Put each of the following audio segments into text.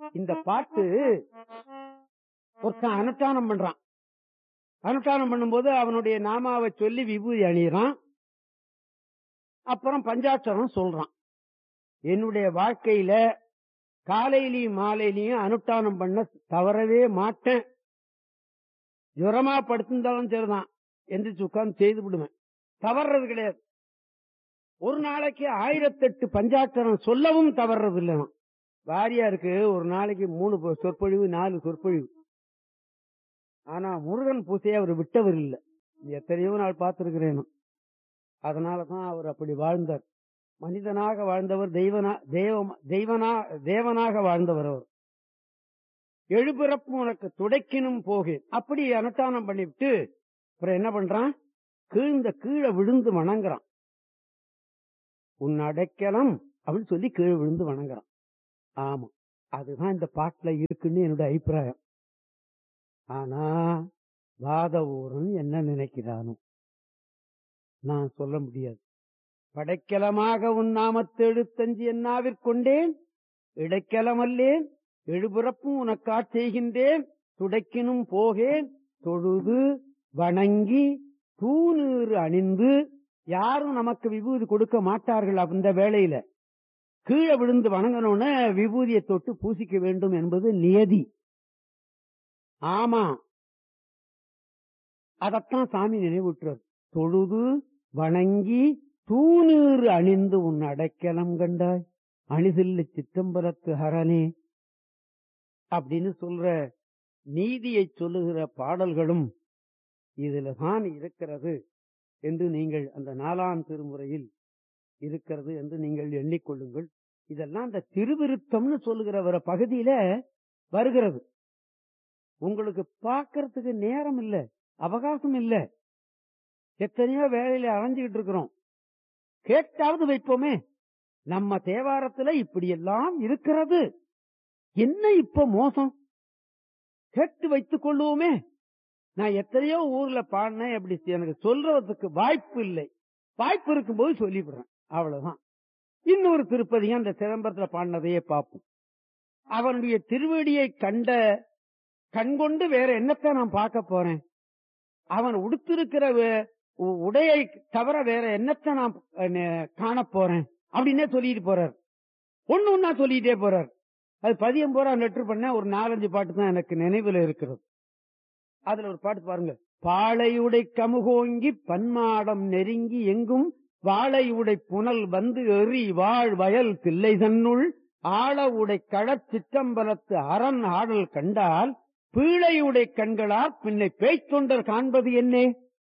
இந்த பாட்டு ஒருத்தன் அனுஷ்டானம் பண்றான். அனுஷ்டானம் பண்ணும்போது அவனுடைய நாமாவை சொல்லி விபூதி அணியறான். அப்புறம் பஞ்சாட்சரம் சொல்றான். என்னுடைய வாழ்க்கையில காலையிலயும் மாலையிலயும் அனுஷ்டானம் பண்ண தவறவே மாட்டேன். ஜுரமா படுத்திருந்தாலும் சரிதான், எந்திரிச்சு உட்கார்ந்து செய்து விடுவேன். தவறது கிடையாது. ஒரு நாளைக்கு 1008 பஞ்சாட்சரம் சொல்லவும் தவறது இல்லை. வாரியாருக்கு ஒரு நாளைக்கு 3 சொற்பொழிவு 4 சொற்பொழிவு. ஆனா முருகன் பூசையை அவர் விட்டவர் இல்லை. எத்தனையோ நாள் பார்த்திருக்கிறேன். அதனாலதான் அவர் அப்படி வாழ்ந்தார். மனிதனாக வாழ்ந்தவர், தேவனாக வாழ்ந்தவர் அவர். எழுபிறப்பு உனக்கு துடைக்கினும் போகேன் அப்படி அனுஷ்டானம் பண்ணிவிட்டு அப்புறம் என்ன பண்றான், கீழே விழுந்து வணங்குறான். உன் அடைக்கலம் அப்படின்னு சொல்லி கீழே விழுந்து வணங்குறான். ஆமா, அதுதான் இந்த பாட்டுல இருக்குன்னு என்னுடைய அபிப்பிராயம். ஆனா வாதவூரன் என்ன நினைக்கிறானோ நான் சொல்ல முடியாது. படைக்கலமாக உன் நாமத்து எழுத்தஞ்சு என்னாவிற்கொண்டேன், இடைக்கலமல்லேன், எழுபிறப்பும் உனக்காட் செய்கின்றேன், துடைக்கினும் போகேன், தொழுது வணங்கி தூணீறு அணிந்து. யாரும் நமக்கு விபூதி கொடுக்க மாட்டார்கள். அந்த வேளையில கீழே விழுந்து வணங்கணும்னு விபூதியை தொட்டு பூசிக்க வேண்டும் என்பது நியதி. ஆமா, அதத்தான் சாமி நினைவுற்றார். தொழுது வணங்கி தூணீறு அணிந்து உன் அடைக்கலம் கண்டாய் அணிதில்லை சிற்றம்பலத்து ஹரனே அப்படின்னு சொல்ற நீதியை சொல்லுகிற பாடல்களும் இதுல தான் இருக்கிறது என்று நீங்கள் அந்த 4ஆம் திருமுறையில் இருக்கிறது என்று நீங்கள் எண்ணிக்கொள்ளுங்கள். இதெல்லாம் அந்த திருவிருத்தம்னு சொல்லுகிற பகுதியில வருகிறது. உங்களுக்கு பார்க்கறதுக்கு நேரம் இல்ல, அவகாசம் இல்ல. எத்தனையோ வேலையில அலைஞ்சுகிட்டு இருக்கிறோம். கேட்டாவது வைப்போமே, நம்ம தேவாரத்துல இப்படி எல்லாம் இருக்கிறது, என்ன இப்ப மோசம், கேட்டு வைத்துக் கொள்வோமே. நான் எத்தனையோ ஊர்ல பாடினேன், எப்படி எனக்கு சொல்றதுக்கு வாய்ப்பு இல்லை. வாய்ப்பு இருக்கும்போது சொல்லிவிடுறேன், அவ்வளவுதான். இன்னொரு திருப்பதி அந்த சிதம்பரத்துல பாடினதையே பார்ப்போம். அவனுடைய திருவடியை கண்கொண்டு வேற என்னத்தை நான் பார்க்க போறேன், அவன் உடுத்திருக்கிற உடையை தவிர வேற என்னத்தை நான் காண போறேன் அப்படின்னே சொல்லிட்டு போறார். ஒண்ணு சொல்லிட்டே போறார். அது பதியம் போற லெட்டர் பண்ண ஒரு 4-5 பாட்டு தான் எனக்கு நினைவுல இருக்கிறது. அதுல ஒரு பாட்டு பாருங்க. பாளையுடை கமுகோங்கி பன்மாடம் நெருங்கி எங்கும் வாழையுடை புனல் வந்து எறி வாழ் வயல் தில்லை தன்னுள் ஆள உடை களச் சிற்றம்பலத்து அரண் ஆடல் கண்டால் பீழையுடை கண்களால் பின்னை பேய்த்தொண்டர் காண்பது என்னே.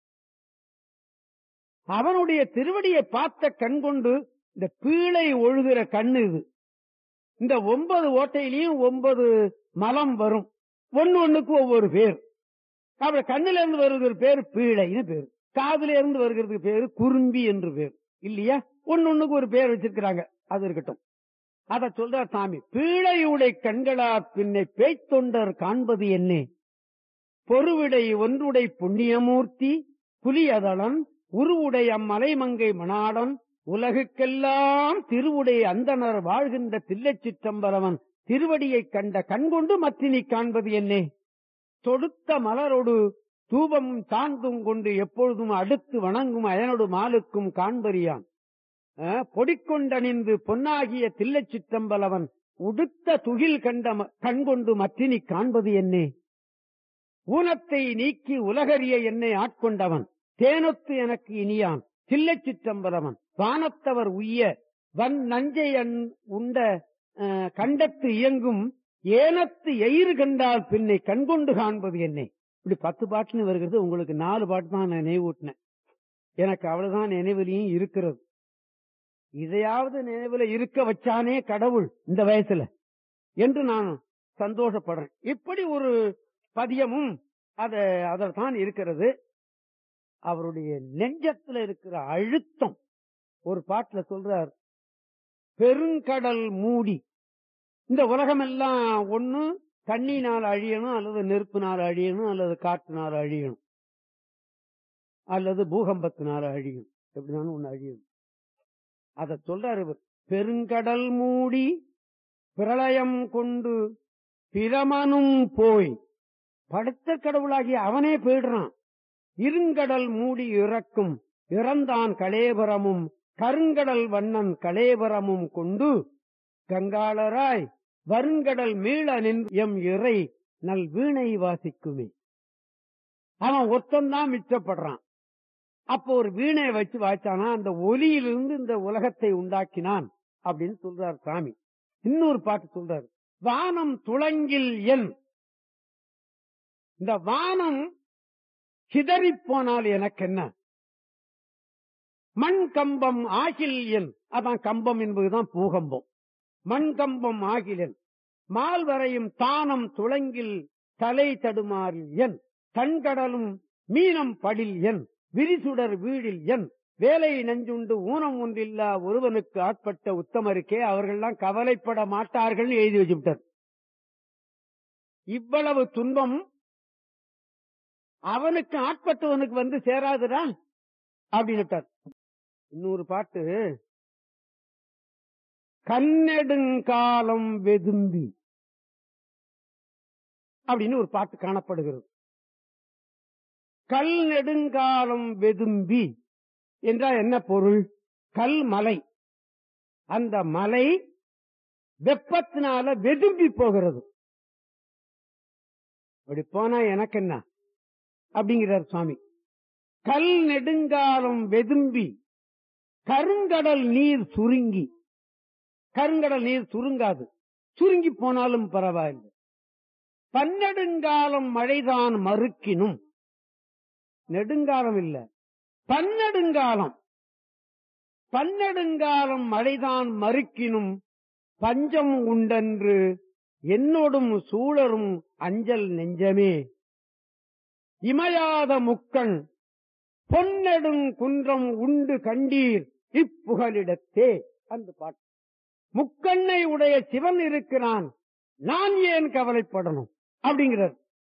அவனுடைய திருவடியை பார்த்த கண் கொண்டு இந்த பீழை ஒழுகிற கண்ணு இது. இந்த 9 ஓட்டையிலையும் 9 மலம் வரும். ஒண்ணுக்கு ஒவ்வொரு பேர். அப்படி கண்ணுல இருந்து வருகிற பேர் பீழைன்னு பேரு, காதுல இருந்து வருகிறதுக்கு பேரு குறும்பி என்று பேர் இல்லையா. ஒண்ணுக்கு ஒரு பேர் வச்சிருக்கிறாங்க, அது இருக்கட்டும். அத சொல்ற சாமி. பீழையுடை கண்களார் பின்னை பேய்த்தொண்டர் காண்பது என்னே. பொருவிடை ஒன்றுடை புண்ணியமூர்த்தி புலியதளன் உருவுடை அம்மலைமங்கை மணாடன் உலகுக்கெல்லாம் திருவுடை அந்தனர் வாழ்கின்ற தில்லைச் சிற்றம்பலவன் திருவடியை கண்ட கண்கொண்டு மற்றினி காண்பது என்னே. தொடுத்த மலரோடு தூபமும் சாந்தும் கொண்டு எப்பொழுதும் அடுத்து வணங்கும் அயனோடு மாலுக்கும் காண்பறியான் பொடிக்கொண்டணிந்து பொன்னாகிய தில்லைச் சிற்றம்பலவன் உடுத்த துகில் கண்கொண்டு மற்றினி காண்பது என்னே. ஊனத்தை நீக்கி உலகறிய என்னை ஆட்கொண்டவன் தேனொத்து எனக்கு இனியான் தில்லைச் சிற்றம்பலவன் வானத்தவர் உய்ய வன் நஞ்சை உண்ட கண்டத்து இயங்கும் ஏனத்து எயிறு கண்டால் பின்னை கண்கொண்டு காண்பது என்னை. இப்படி 10 பாட்டுன்னு வருகிறது. உங்களுக்கு 4 பாட்டு தான் நான் நினைவூட்டினேன். எனக்கு அவ்வளவுதான் நினைவிலையும் இருக்கிறது. இதையாவது நினைவுல இருக்க வச்சானே கடவுள் இந்த வயசுல என்று நான் சந்தோஷப்படுறேன். இப்படி ஒரு பதியமும் அதற்தான் இருக்கிறது. அவருடைய நெஞ்சத்துல இருக்கிற அழுத்தம் ஒரு பாட்டுல சொல்றார். பெருங்கடல் மூடி இந்த உலகம் எல்லாம் ஒண்ணு தண்ணினால் அழியணும், அல்லது நெருப்பினால் அழியணும், அல்லது காற்றினால் அழியணும், அல்லது பூகம்பத்தினால் அழியணும். எப்படினாலும் ஒண்ணு அழியணும். அத சொல்றாரு. பெருங்கடல் மூடி பிரளயம் கொண்டு பிரமனும் போய் படுத்த கடவுளாகிய அவனே போயிடுறான். இருங்கடல் மூடி இறக்கும் இறந்தான் கலேபரமும் கருங்கடல் வண்ணன் கலேபரமும் கொண்டு கங்காளராய் வருங்கடல் மீள நின் எம் இறை நல் வீணை வாசிக்குமே. அவன் ஒத்தந்தான் மிச்சப்படுறான். அப்போ ஒரு வீணை வச்சு வாய்ச்சானா அந்த ஒலியிலிருந்து இந்த உலகத்தை உண்டாக்கினான் அப்படின்னு சொல்றார் சாமி. இன்னொரு பாட்டு சொல்றாரு, வானம் துளங்கில் என். இந்த வானம் சிதறி போனால் எனக்கு என்ன, மண் கம்பம் ஆகில் என். அதான் கம்பம் என்பதுதான் பூகம்பம். மண் கம்பம் ஆகில் என் மால் வரையும் தானம் துளங்கில் தலை தடுமாறில் என். தன்கடலும் மீனம் படில் என் விரிசுடர் வீடில் என். வேலை நெஞ்சுண்டு ஊனம் ஒன்றில்லா ஒருவனுக்கு ஆட்பட்ட உத்தமருக்கே அவர்கள்லாம் கவலைப்பட மாட்டார்கள் எழுதி வச்சுவிட்டார். இவ்வளவு துன்பம் அவனுக்கு ஆட்பட்டவனுக்கு வந்து சேராதுடா அப்படின்னு. இன்னொரு பாட்டு, கண்ணெடுங்காலம் வெதும்பி அப்படின்னு ஒரு பாட்டு காணப்படுகிறது. கல் நெடுங்காலம் வெதும்பி என்றால் என்ன பொருள்? கல் மலை, அந்த மலை வெப்பத்தினால வெதும்பி போகிறது. அப்படி போனா எனக்கு என்ன அப்படிங்கிறார் சுவாமி. கல் நெடுங்காலம் வெதும்பி கருங்கடல் நீர் சுருங்கி. கருங்கடல் நீர் சுருங்காது, சுருங்கி போனாலும் பரவாயில்லை. பன்னெடுங்காலம் மழைதான் மறுக்கினும். நெடுங்காலம் இல்ல, பன்னெடுங்காலம். பன்னெடுங்காலம் மழைதான் மறுக்கினும் பஞ்சம் உண்டென்று என்னோடும் சூழரும் அஞ்சல் நெஞ்சமே. இமையாத முக்கண் பொன்னெடுங் குன்றம் உண்டு கண்டீர் இப்புகலிடத்தே. அந்த பாட்டு. முக்கண்ணை உடைய சிவன் இருக்கிறான், நான் ஏன் கவலைப்படணும் அப்படிங்கிறார்.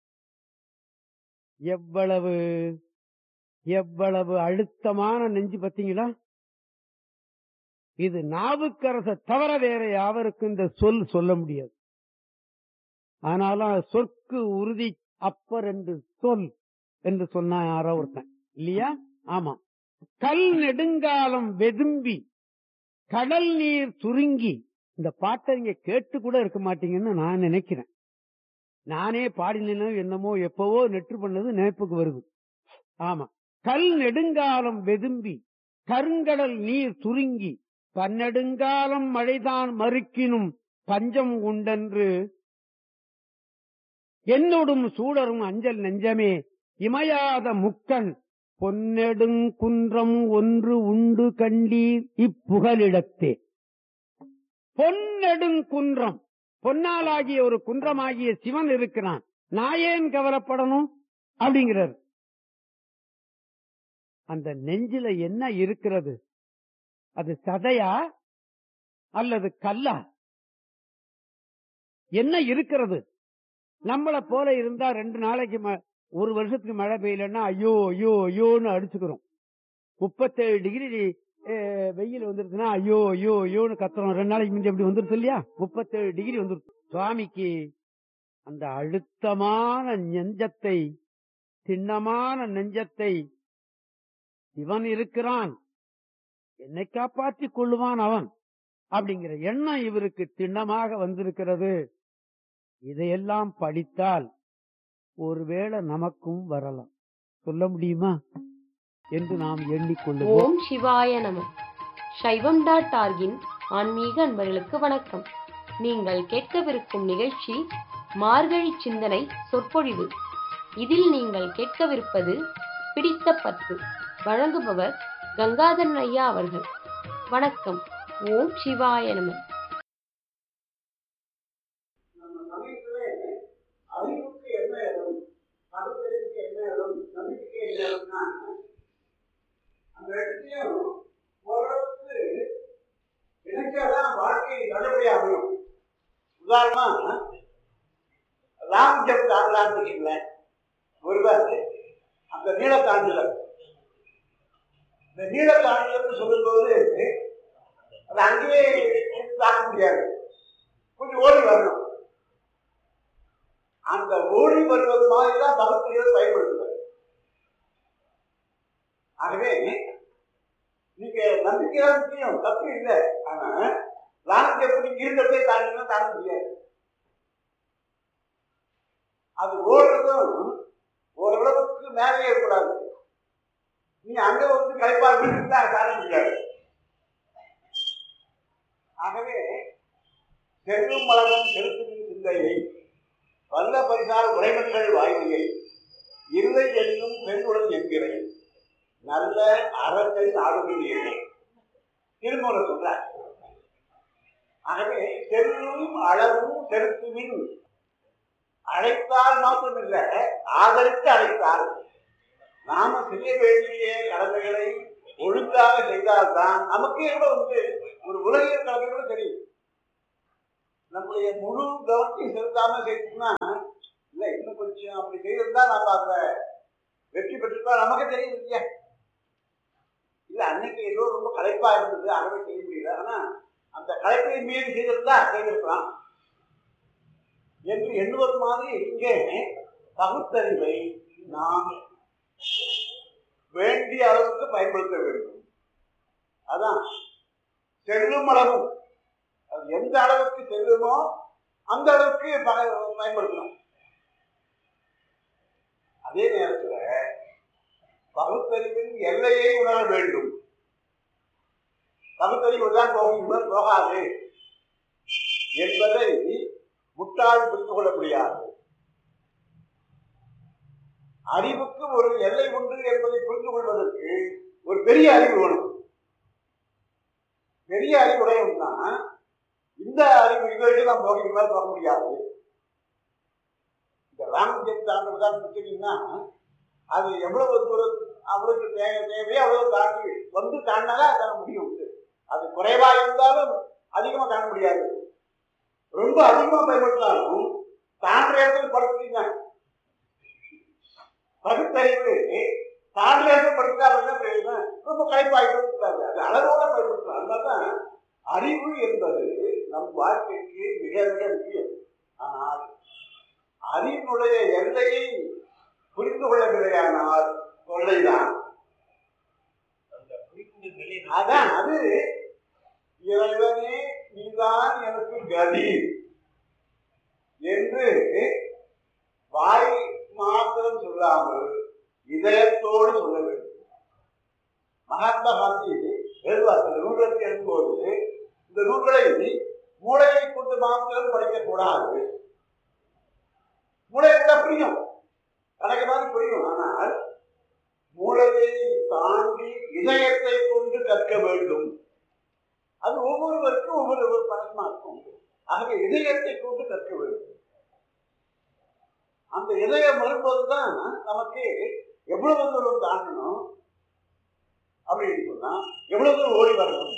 எவ்வளவு எவ்வளவு அழுத்தமான நெஞ்சு பத்தீங்களா? இது நாவுக்கரச தவிர வேற யாவருக்கும் இந்த சொல் சொல்ல முடியாது. ஆனாலும் சொற்கு உறுதி அப்பர் என்று சொல் என்று சொன்னா யாரோ ஒருத்தன் இல்லையா? ஆமா. கல் நெடுங்காலம் வெதும்பி கடல் நீர் சுருங்கி. இந்த பாட்டை நீங்க கேட்டு கூட இருக்க மாட்டீங்கன்னு நான் நினைக்கிறேன். நானே பாடினோ என்னமோ எப்பவோ நெற்று பண்ணது நினைப்புக்கு வருது. ஆமா. கல் நெடுங்காலம் வெதும்பி கருங்கடல் நீர் சுருங்கி பன்னெடுங்காலம் மழைதான் மறுக்கினும் பஞ்சம் உண்டென்று என்னோடும் சூழரும் அஞ்சல் நெஞ்சமே. இமையாத முக்கண் பொன்னெடுங்குன்றம் ஒன்று உண்டு கண்டீர் இப்புகலிடத்தே. பொன்னெடுங்குன்றம், பொன்னாலாகிய ஒரு குன்றமாகிய சிவன் இருக்கிறான், நான் ஏன் கவலைப்படணும் அப்படிங்கிறார். அந்த நெஞ்சில என்ன இருக்கிறது? அது சதையா அல்லது கல்லா? என்ன இருக்கிறது? நம்மள போல இருந்தா 2 நாளைக்கு ஒரு வருஷத்துக்கு மழை பெய்யலன்னா ஐயோ ஐயோ ஐயோன்னு அடிச்சுக்கிறோம். 37 டிகிரி வெயில் வந்துருச்சுன்னா ஐயோ ஐயோ ஐயோன்னு கத்துறோம். 2 நாளைக்கு முந்தைய எப்படி வந்துருச்சு இல்லையா? 37 டிகிரி வந்துருச்சு. சுவாமிக்கு அந்த அழுத்தமான நெஞ்சத்தை, திண்ணமான நெஞ்சத்தை, இவன் இருக்கிறான், என்னை காப்பாற்றிக் கொள்ளுவான் அவன் அப்படிங்கிற எண்ணம் இவருக்கு திண்ணமாக வந்திருக்கிறது. இதையெல்லாம் படித்தால் ஒருவேளை நமக்கும் வரலாம், சொல்ல முடியுமா என்று நாம் எண்ணிக்கொள்ளுவோம். ஓம் சிவாய நம. சைவம்.org ஆன்மீக அன்பர்களுக்கு வணக்கம். நீங்கள் கேட்கவிருக்கும் நிகழ்ச்சி மார்கழி சிந்தனை சொற்பொழிவு. இதில் நீங்கள் கேட்கவிருப்பது பிடித்த 10. வழங்குபவர் கங்காதரன் ஐயா அவர்கள். வணக்கம். ஓம் சிவாய நம. அறிவுக்கு என்ன இடம், மதத்திற்கு என்ன இடம், நம்பிக்கைக்கு என்ன இடம்னா அந்த இடத்தையும் ஓரளவுக்கு நினைச்சாதான் வாழ்க்கை நல்லபடியா அமையும். உதாரணமா ராம் ஜப் தாண்டலான்னு இருக்கீங்களேன், ஒருவர் அந்த நீளத்தாண்டுதல், இந்த நீளத்தாண்டுதல் சொல்லும்போது அது அங்கேயே தாங்க முடியாது, கொஞ்சம் ஓடி வரணும். அந்த ஓடி வருவது மாதிரிதான் பகுத்தறிவை பயன்படுத்துவார். ஆகவே நீங்க நம்பிக்கைதான் முக்கியம், தப்பு இல்லை. ஆனா லாபத்தை எப்படி இருக்கிறதே தாண்டினா தாண்ட முடியாது. அது ஓடுறதும் ஓரளவுக்கு மேலே ஏற்படாது. நீ அங்க வந்து களைப்பா விட்டுட்டா தாண்ட முடியாது. ஆகவே செல்லும் மலரும் செலுத்தும் சிந்தையை வல்ல பரிசால் உரைமன்கள் வாய்மையை இருளை என்னும் பெண்ணுடன் என்கிறேன் நல்ல அறத்தை நாடுகிறீர்கள் திருமூல சொல்றார். ஆகவே செல்லும் அளவும் செலுத்துமின் அழைத்தால் மாத்திரமில்லை, ஆதரித்து அழைத்தால். நாம செய்ய வேண்டிய கடமைகளை ஒழுங்காக செய்தால்தான் நமக்கே கூட வந்து ஒரு உலகியல் கடமை கூட தெரியும். நம்முடைய முழு கவனத்தையும் செலுத்தாம செய்யணும்னா இல்லை இன்னும் கொஞ்சம் அப்படி செய்திருந்தா நம்ம அந்த வெற்றி பெற்றுட்டா நமக்கே தெரியும் இல்லையா? இல்ல அன்னைக்கு ஏதோ ரொம்ப களைப்பா இருந்தது, அறவே செய்ய முடியல, ஆனா அந்த களைப்பை மீறி செய்திருந்தா செய்திருக்கலாம் என்று எண்ணுவது மாதிரி இங்கே பகுத்தறிவை நாம் வேண்டிய அளவுக்கு பயன்படுத்த வேண்டும். அதான் செல்லும் அளவும், அது எந்த அளவுக்கு செல்லுமோ அந்த அளவுக்கு பயன்படுத்தணும். அதே நேரத்தில் பகுத்தறிவின் எல்லையை உணர வேண்டும். பகுத்தறிவு தான் போகாது என்பதை முட்டாள் புரிந்து கொள்ள முடியாது. அறிவுக்கு ஒரு எல்லை உண்டு என்பதை புரிந்து கொள்வதற்கு ஒரு பெரிய அறிவு வேணும். பெரிய அறிவுடையவன்னா இந்த அறிவு இதுவரைக்கும் தான் போகிற மேல போக முடியாது. இந்த ராமஜெயம் தாண்ட உதாரணம் சொன்னீங்கன்னா அது எவ்வளவு தூரம் அவளுக்கு தேவையோ அவ்வளவு தாண்டி வந்து தாண்டினாதான் தாண்ட முடியும். அது குறைவா இருந்தாலும் அதிகமா தாண்ட முடியாது. ரொம்ப அதிகமா பயன்படுத்தினாலும் தாண்ட இடத்துல படுத்துட்டீங்க. பகுத்தறிவு தாண்ட இடத்துல படுத்தா ரொம்ப களைப்பாகிட்டு அது அளவோட பயன்படுத்தலாம். அதனால்தான் அறிவு என்பது நம் வாழ்க்கைக்கு மிக மிக முக்கியம். ஆனால் அறிவினுடைய எல்லையை புரிந்து கொள்ளவில்லையானால் கொள்ளைதான். அதான் அது இறைவனே நீதான் எனக்கு கதி என்று வாய் மாத்திரம் சொல்லாமல் இதயத்தோடு சொல்ல வேண்டும். மகாத்மா காந்தி எழுதுவார்கள், நூல்களுக்கு எழுதும்போது இந்த நூல்களை மூளையை கொண்டு மாத்திரம் படிக்கக்கூடாது. மூளை கூட புரியும், கணக்கு மாதிரி புரியும், ஆனால் மூளையை தாண்டி இதயத்தை கொண்டு கற்க வேண்டும். அது ஒவ்வொருவருக்கும் ஒவ்வொரு பழக்கமா இருக்கும். ஆகவே இதயத்தை கொண்டு கற்க வேண்டும். அந்த இதயம் வரும்போதுதான் நமக்கு எவ்வளவு தூரம் தாண்டணும் அப்படின்னு சொன்னா எவ்வளவு தூரம் ஓடி வரணும்.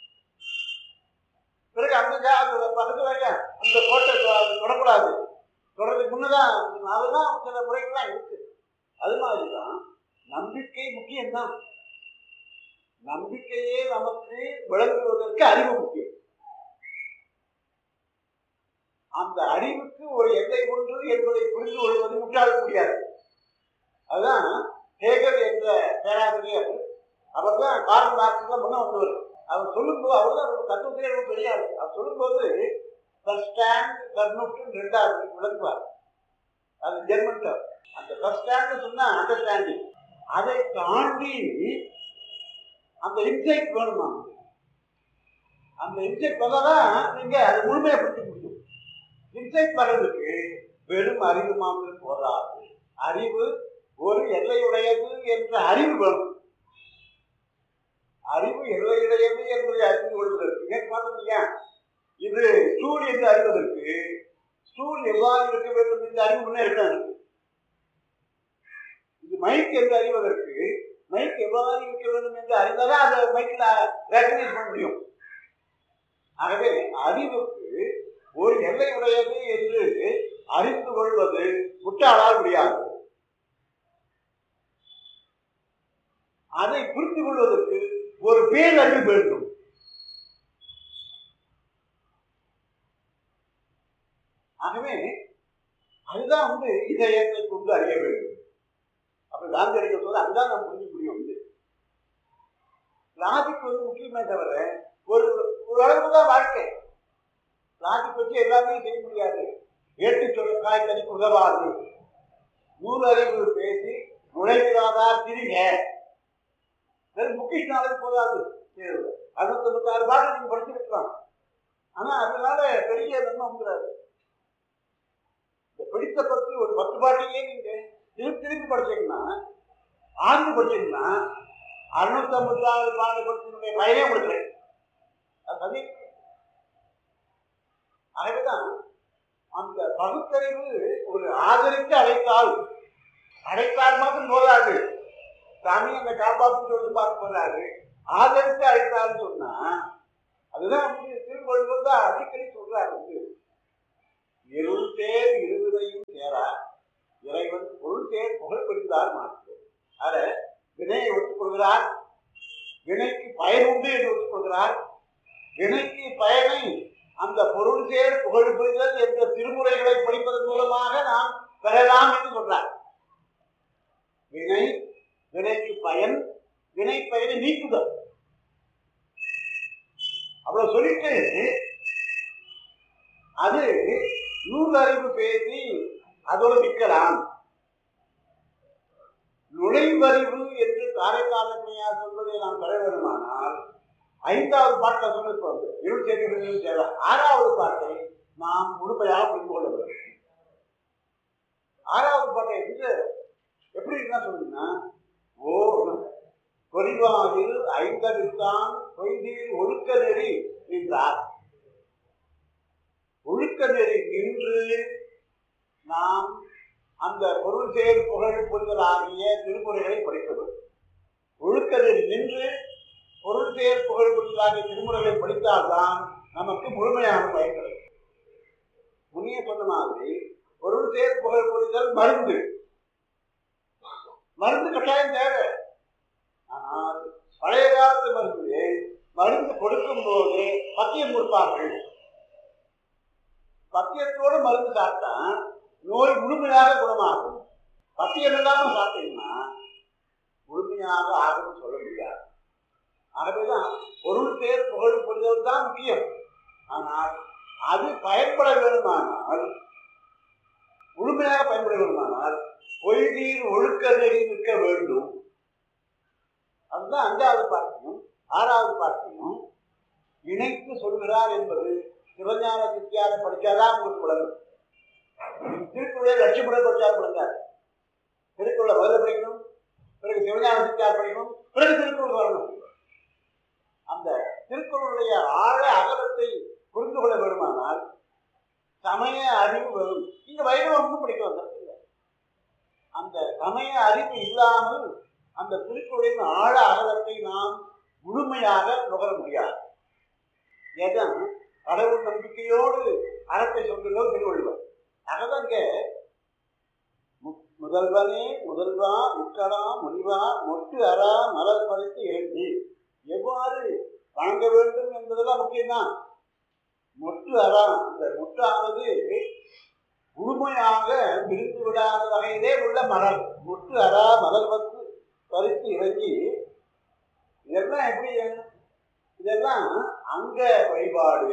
பிறகு அந்த பக்கத்துல அந்த கோட்டை தொடக்கூடாது, தொடர்றதுக்கு முன்னதான் அதுதான் சில முறைகள்லாம் இருக்கு. அது மாதிரிதான் நம்பிக்கை முக்கியம்தான். நம்பிக்கையே நமக்கு விளங்குவதற்கு அறிவு முக்கியம். அந்த அறிவுக்கு ஒரு எல்லை ஒன்று என்பதை புரிந்து கொள்வது முட்டாள முடியாது. அதுதான் ஹேகல் என்ற பேராசிரியர், அவர் தான் கார்ல் மார்க்ஸ் முன்ன வந்தவர். அவர் சொல்லும்போது அவர் தான் தத்துவத்திலே ரொம்ப தெரியாது. அவர் சொல்லும்போது ரெண்டாவது விளங்குவார். அது ஜெர்மன் டேர்ம். அந்த ஃபர்ஸ்ட் சொன்னா அண்டர்ஸ்டாண்டிங், அதை தாண்டி அந்த இன்சைட் வேணுமா? அந்த இன்சைட் வந்தாதான் நீங்க அதை முழுமையை புரிஞ்சுக்க முடியும். இன்சைட் வர்றதுக்கு வெறும் அறிவு மாத்திரம் போதாது. அறிவு ஒரு எல்லையுடையது என்ற அறிவு வேணும். அறிவு எல்லையுடையது என்பதை அறிந்து கொள்வதற்கு பார்த்தீங்க, இது ஸ்டூல் என்று அறிவதற்கு ஸ்டூல் எவ்வாறு இருக்க வேண்டும் என்று அறிவு முன்னே இருக்காது. இது மைக் என்று அறிவதற்கு மைக் எவ்வாறு இருக்க வேண்டும் என்று அறிந்தாதான் அதை மைக்கில் ரெகனைஸ் பண்ண முடியும். ஆகவே அறிவுக்கு ஒரு எல்லை உடையது என்று அறிந்து கொள்வது முட்டாளால் முடியாது. அதை புரிந்து கொள்வதற்கு ஒரு பேரறிவு வேண்டும். ஆகவே அதுதான் இதயத்தை கொண்டு அறிய வேண்டும். அப்ப காந்தி அடிக்க சொல்ல அதுதான் நம்ம புரிஞ்சு முடியும். லாஜிக் முக்கியமே தவிர ஒரு அளவுக்கு தான் வாழ்க்கை. லாஜிக் வச்சு எல்லாமே செய்ய முடியாது. ஏட்டு சொல்லுக்காய் தனி உதவாது, நூலறிவு பேசி நுழைவிடாதா திரிக. வெறும் புக்கிஷ் நாளைக்கு போதாது. 656 பாட்டு நீங்க படிச்சிருக்கலாம். ஆனா அதனால பெரிய நன்மை வந்துடாது. இந்த பிடித்த பற்றி ஒரு 10 பாட்டையே நீங்க திருப்பி படிச்சீங்கன்னா, ஆண்டு படிச்சீங்கன்னா 656 பாட்டு படிச்சதுடைய பயனே உங்களுக்கு அது. ஆகவேதான் அந்த பகுத்தறிவு ஒரு ஆதரிக்க அழைத்தால் மட்டும் போதாது. சாமி அந்த காப்பாற்று சொல்லி பார்க்க போறாரு. ஆதரித்து அழைத்தான்னு சொன்னா அதுதான் திருவள்ளுவர் தான் அடிக்கடி சொல்றாரு. இருள் தேர் இருவரையும் சேரா இறைவன் பொருள் தேர் புகழ் பெறுகிறார் மாற்று. அத வினையை ஒத்துக்கொள்கிறார், வினைக்கு பயன் உண்டு என்று ஒத்துக்கொள்கிறார். வினைக்கு பயனை அந்த பொருள் சேர் புகழ் பெறுதல் என்ற திருமுறைகளை படிப்பதன் மூலமாக நாம் பெறலாம் என்று சொல்றார். வினைக்கு பயன், வினை பயனை நீக்குதல். அவ்வளவு சொல்லிட்டு அது நூலறிவு பேசி அதோடு நிற்கலாம். நுழைவறிவு என்று காரைக்காலமையார் சொல்வதை நாம் பெற வேண்டுமானால் 5வது பாட்டில் சொன்னது இருள் சேர்க்கிறது தேவை. 6வது பாட்டை நாம் முழுமையாக புரிந்து கொள்ள வேண்டும். 6வது பாட்டை எப்படி என்ன சொல்லுங்கன்னா, ஓ பொறிவாயில் 5 பொய்தில் ஒழுக்க நெறி நின்றார். ஒழுக்க நெறி நின்று நாம் அந்த பொருள் சேர் புகழ் புரிதல் ஆகிய திருமுறைகளை படிக்க வேண்டும். ஒழுக்க நெறி நின்று பொருள் சேர் புகழ் புரிதல் ஆகிய திருமுறைகளை படித்தால்தான் நமக்கு முழுமையான பயன் கிடைக்கும். முன்னே சொன்ன மாதிரி பொருள் சேர் புகழ் புரிதல் மருந்து கட்டாயம் தேவை. ஆனால் பழைய காலத்து மருந்து கொடுக்கும் போது பத்தியம் கொடுப்பார்கள். பத்தியத்தோடு மருந்து சாப்பிட்டா நோய் முழுமையாக குணமாகும். பத்தியம் இல்லாம சாப்பிட்டீங்கன்னா முழுமையாக ஆகும்னு சொல்ல முடியாது. ஆகவேதான் பொருள் சேர் புகழ் புரிதல் தான் முக்கியம். ஆனால் அது பயன்பட வேண்டுமானால், முழுமையாக பயன்பட வேண்டுமானால் பொய்தீர் ஒழுக்க நெறி நிற்க வேண்டும். அதுதான் 5வது பாட்டையும் 6வது பாட்டையும் இணைத்து சொல்கிறார் என்பது சிவஞான சித்தியாரை படிச்சாதான் உங்களுக்கு விளங்கும். திருக்குறளை லட்சியப்பட படிச்சாலும் விளங்காது. திருக்குறளை முதல்ல படிக்கணும், பிறகு சிவஞான சித்தியார் படிக்கணும், பிறகு திருக்குறள் வரணும். அந்த திருக்குறளுடைய ஆழ அகலத்தை புரிந்து கொள்ள வேண்டுமானால் சமய அறிவு வரும். இங்க வைணவமும் படிக்க வந்தது. அந்த சமய அறிவு இல்லாமல் அந்த திருக்குறளின் ஆழ அகலத்தை நாம் முழுமையாக நுகர முடியாது. ஏதான் கடவுள் நம்பிக்கையோடு அறத்தை சொல்கிறதோ திருவள்ளுவர். ஆகதாங்க முதல்வனே முதல்வா முக்கடா முனிவா மொட்டு அரா மலர் பறித்து எழுதி எவ்வாறு வணங்க வேண்டும் என்பதெல்லாம் முக்கியம்தான். மொட்டு அரா, அந்த மொட்டானது முழுமையாக விரிந்து விடாத வகையிலே உள்ள மலர். மொட்டு அரா மலர் பறித்து இறங்கி இதெல்லாம் எப்படி? இதெல்லாம் அங்க வழிபாடு.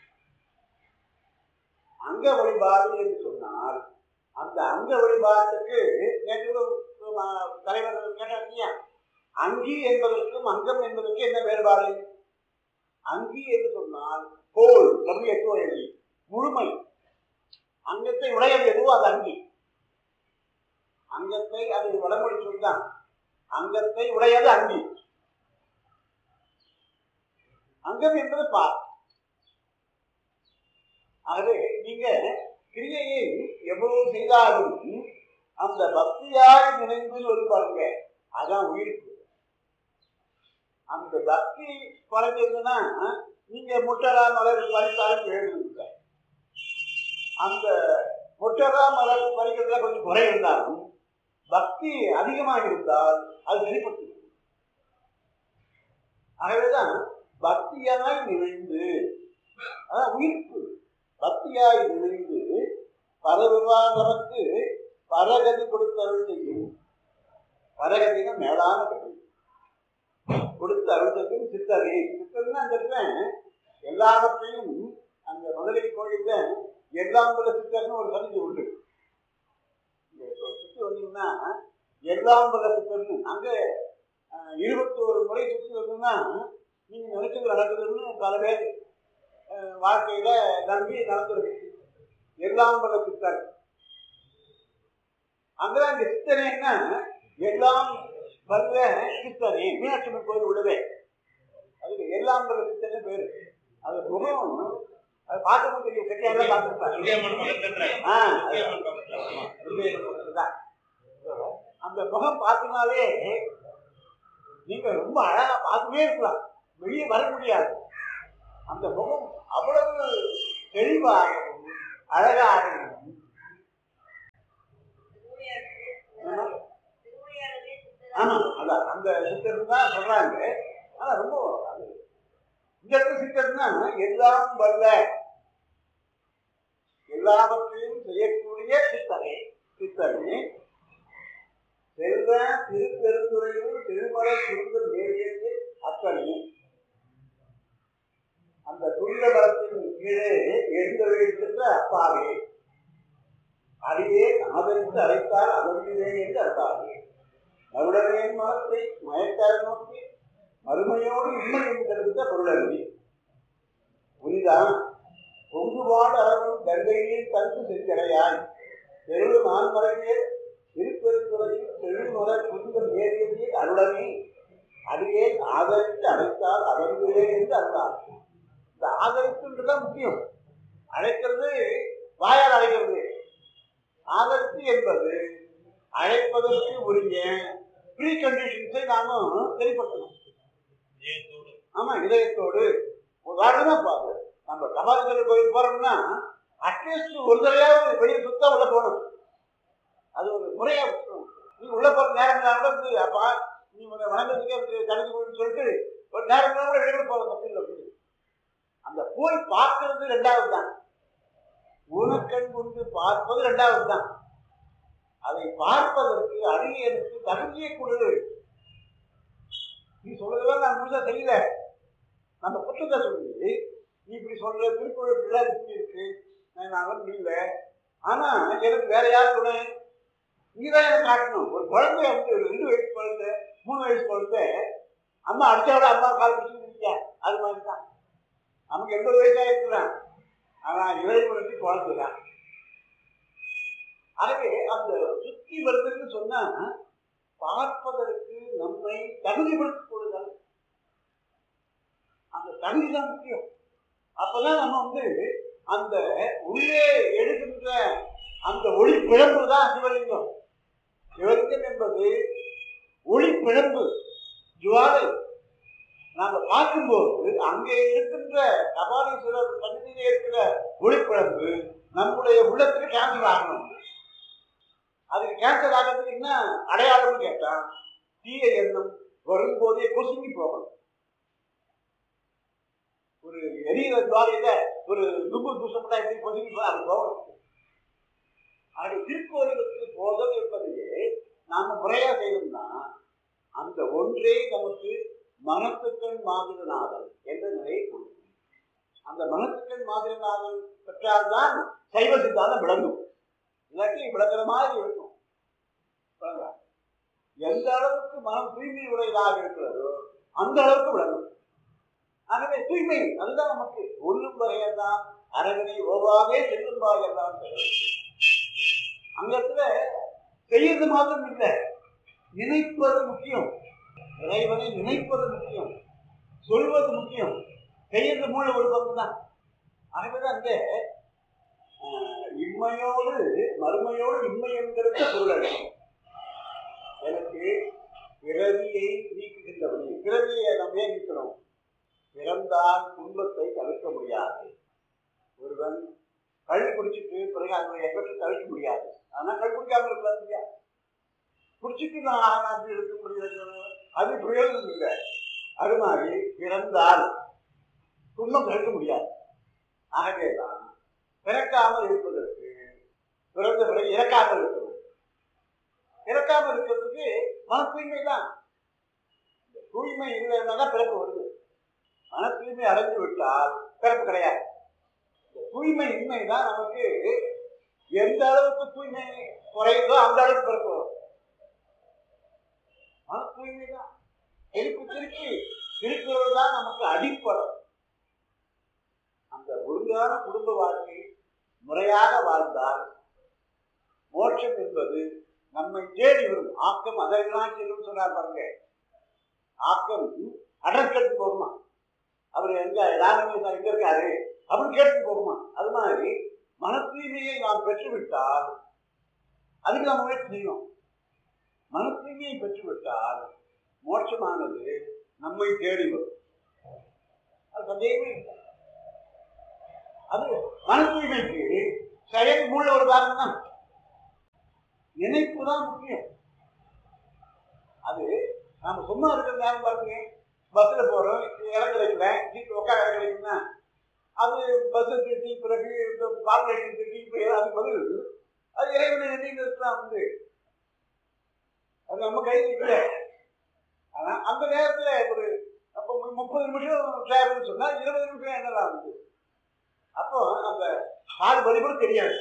அங்க வழிபாடு என்று சொன்னால் அந்த அங்க வழிபாட்டுக்கு நேற்று தலைவர் கேட்டாங்க, அங்கி என்பதற்கும் அங்கம் என்பதற்கு என்ன வேறுபாடு? அங்கி என்று சொன்னால் கோல் WHOLE முழுமை. அங்கத்தை உடையது எதுவோ அது அங்கி. அங்கத்தை, அது வடமொழி சொல்தான், அங்கத்தை உடையது அங்கி. அங்கம் என்பது பார். ஆகவே நீங்க கிரியையை எவ்வளவு செய்தாலும் அந்த பக்தியாய் நினைந்து ஒரு பாருங்க, அதான் உயிர்ப்பு. அந்த பக்தி குறைஞ்சதுன்னா நீங்க முட்டரா மலர் பறித்தாலும் எழுதுங்க. அந்த முட்டரா மலர் பறிக்கிறதுல கொஞ்சம் குறை இருந்தாலும் பக்தி அதிகமாக இருந்தால் அது வெளிப்படுத்து. ஆகவேதான் பக்தியாய் நினைந்து, அதான் உயிர்ப்பு. பக்தியாய் நினைந்து பரவிவாதற்கு பரகதி கொடுத்தருள் செய்யும். பரகதினா மேலான கதி கொடுத்து அருள் செய்யும் சித்தரி. சித்தர்னா அந்த இடத்துல எல்லாவற்றையும் அந்த மதுரை கோயில்ல எல்லாம் பல சித்தர்னு ஒரு சதிஞ்சு உண்டு. சுத்தி வந்தீங்கன்னா எல்லாம் பல சித்தர்னு அங்க 21 முறை சுத்தி வந்தீங்கன்னா நீங்க நினைச்சது நடக்குதுன்னு பல பேர் வாழ்க்கையில நம்பி நடந்திருக்கு. எல்லாம் பல சித்தர் அங்கதான் இந்த சித்தனேன்னா எல்லாம் வல்ல சித்தனே மீனாட்சி கோயில் உள்ளவே. அதுக்கு எல்லாம் பல சித்தனே பேரு. அது முகம் அது பார்க்க தெரியும். கட்டியாரெல்லாம் பார்த்துருப்பாங்க. அந்த முகம் பார்த்தினாலே நீங்க ரொம்ப அழகா பார்த்துமே இருக்கலாம், வெளியே வர முடியாது. அந்த முகம் அவ்வளவு தெளிவாகவும் அழகாகவும் ஆமா அதான் அந்த சித்தர் தான் சொல்றாங்க. ஆனா ரொம்ப இந்த இடத்துல சித்தர்னா எல்லாம் வல்ல எல்லாவற்றையும் செய்யக்கூடிய சித்தரே. சித்தரே செல்வ திருப்பெருந்துறையில் திருமலை சுருந்தல் நேரிலே அத்தனை அந்த துரித பலத்தின் கீழே எழுந்தெழுகின்ற அப்பாவே அடியே ஆதரித்து அழைத்தால் அதன்பிலே என்று அர்த்தாவே மறுடனே மனத்தை மயக்கார நோக்கி மறுமையோடு உண்மை என்று தெரிவித்த பொருளி புரிதான் பொங்குபாடு அளவும் கங்கையில் தந்து செஞ்சடையாய் தெரு நான்மறையே திருப்பெருந்துறையில் தெருமுறை புரிதல் ஏறியதே அருளனே அடியே ஆதரித்து அழைத்தால் அதன்பிலே என்று அர்த்தார். இந்த ஆதரித்துன்றதுதான் முக்கியம். அழைக்கிறது வாயால் அழைக்கிறது. ஆதரித்து என்பது அழைப்பதற்கு உரிய ப்ரீ கண்டிஷன்ஸை நாம தெளிப்படுத்தணும். ஆமா, இதயத்தோடு. உதாரணமா பாரு, நம்ம கபாலீஸ்வரர் கோயில் போறோம்னா அட்லீஸ்ட் ஒரு தடவையாவது வெளியே சுத்தம் உள்ள போகணும். அது ஒரு முறையா நீ உள்ள போற நேரம் கூட அப்பா நீ வணங்குறதுக்கே தடுத்து போயின்னு சொல்லிட்டு ஒரு நேரம் கூட வெளியே போறது. அந்த போய் பார்க்கறது ரெண்டாவது தான். ஊனக்கண் கொண்டு பார்ப்பது ரெண்டாவது தான். அதை பார்ப்பதற்கு அடியனுக்கு தகுதியை கொடு. நீ சொல்றதெல்லாம் நான் முழுசா தெரியல, நம்ம குற்றத்தை சொல்லி நீ இப்படி சொல்ற திருக்குறள் இப்படி இருக்கு நான் முடியல. ஆனா எனக்கு வேற யார் துணை? நீதான் எனக்கு காட்டணும். ஒரு குழந்தைய வந்து 2 வயசு குழந்தை 3 வயசு குழந்தை அம்மா அடிச்சாவோட அம்மா கால் பிடிச்சிருக்கீங்க. அது மாதிரி தான் நமக்கு 80 வயசா இருக்கிறான். ஆனா இறைவனுக்கு குழந்தைதான். ஆகவே அந்த சுத்தி வருதுன்னு சொன்னா பார்ப்பதற்கு நம்மை தகுதிப்படுத்திக் கொள்ளுதல். அந்த தகுதிதான் முக்கியம். அப்பதான் நம்ம வந்து அந்த உள்ளே எடுக்கின்ற அந்த ஒளி பிழம்பு தான் சிவலிங்கம். சிவலிங்கம் என்பது ஒளி பிழம்பு, ஜுவாலை. நாங்க பார்க்கும்போது அங்கே இருக்கின்ற கபாலீஸ்வரர் சன்னதியிலே இருக்கிற ஒளிப்பிழம்பு நம்முடைய உள்ளத்துக்கு கேன்சல் ஆகணும். அதுக்கு கேன்சல் ஆகிறதுக்கு என்ன அடையாளம்னு கேட்டா தீய எண்ணம் வரும்போதே கொசுங்கி போகணும். ஒரு எரியிற துவாரையில ஒரு தும்பு தூசப்பட்டா எப்படி கொசுங்கி அது போகணும். அது திருக்கோயிலுக்கு போதல் என்பதையே நாம முறையா செய்யணும்னா அந்த ஒன்றே நமக்கு மனத்துக்கண் மாதிரநாதல் என்ற நிலையை கொடுக்கும். அந்த மனத்துக்கண் மாதிரநாதல் பெற்றால்தான் சைவ சித்தாந்தம் விளங்கும். இல்லாட்டி விளங்குற மாதிரி இருக்கும். எந்த அளவுக்கு மனம் தூய்மை உடையதாக இருக்கிறதோ அந்த அளவுக்கு விளங்கும். ஆகவே தூய்மை அதுதான் நமக்கு ஒன்றும் வரையதான் அரகனை ஓவாவே செல்லும் பாயெல்லாம். அந்த இடத்துல செய்யறது மாத்திரம் இல்லை, நினைப்பது முக்கியம். இறைவனை நினைப்பது முக்கியம், சொல்வது முக்கியம், செய்யறது மூளை ஒரு பங்கு தான். ஆகவேதான் அந்த இன்மையோடு மறுமையோடு இன்மை என்கிற பொருள் எனக்கு பிறவியை நீக்குகின்றபடி. பிறவியை நம்ம ஏன் நீக்கணும்? பிறந்தால் துன்பத்தை தவிர்க்க முடியாது. ஒருவன் கல் குடிச்சிட்டு பிறகு அதனுடைய எஃபெக்டை தவிர்க்க முடியாது. ஆனா கல் குடிக்காம இருக்கலாம் இல்லையா? குடிச்சிட்டு நான் இருக்க முடியாது, அது பிரயோஜனம் இல்லை. அது மாதிரி பிறந்தால் துன்பம் தவிர்க்க முடியாது. ஆகவேதான் பிறக்காமல் இருப்பதற்கு இறக்காமல் இருக்கிறது. இறக்காமல் இருக்கிறதுக்கு மன தூய்மை தான். தூய்மை இல்லைன்னா தான் பிறப்பு வருது. மன தூய்மை அடைஞ்சு விட்டால் பிறப்பு கிடையாது. தூய்மை இன்மை தான் நமக்கு எந்த அளவுக்கு தூய்மை குறையுதோ அந்த அளவுக்கு பிறப்பு வரும். மன தூய்மை தான் திருப்பி இருக்கிறது தான் நமக்கு அடிப்படை. அந்த ஒழுங்கான குடும்ப வாழ்க்கை முறையாக வாழ்ந்தால் மோட்சம் என்பது நம்மை தேடி வரும். ஆக்கம் அதெல்லாம் செல்லும் சொன்னார் பாருங்க. ஆக்கம் அடற்கட்டு போகுமா? அவர் எங்க ராமேஸ்வரம் எங்க இருக்காரு அப்படின்னு கேட்டு போகுமா? அது மாதிரி மன தூய்மையை நாம் பெற்றுவிட்டால் அதுக்கு நாம் முயற்சி செய்யணும். மன தூய்மையை பெற்றுவிட்டால் மோட்சமானது நம்மை தேடி வரும். அது சந்தேகமே இல்லை. அது மன தூய்மைக்கு செயல் மூல ஒரு காரணம் தான். நினைப்பு தான் முக்கியம். அது நாம சும்மா இருக்கிற நேரம் பாருங்க. பஸ்ல போறோம், இடம் கிடைக்கல, சீட்டு உட்கார இடம் கிடைக்குன்னா அது பஸ் திட்டி பிறகு கார்பரேஷன் திட்டி அது பதில் அது இறைவனை நினைக்கிறதுதான் வந்து அது நம்ம கையில் இல்லை. ஆனா அந்த நேரத்துல ஒரு 30 நிமிஷம் டிராவல் சொன்னா 20 நிமிஷம் என்னலாம் வந்து அப்போ அந்த கால் வலி கூட தெரியாது.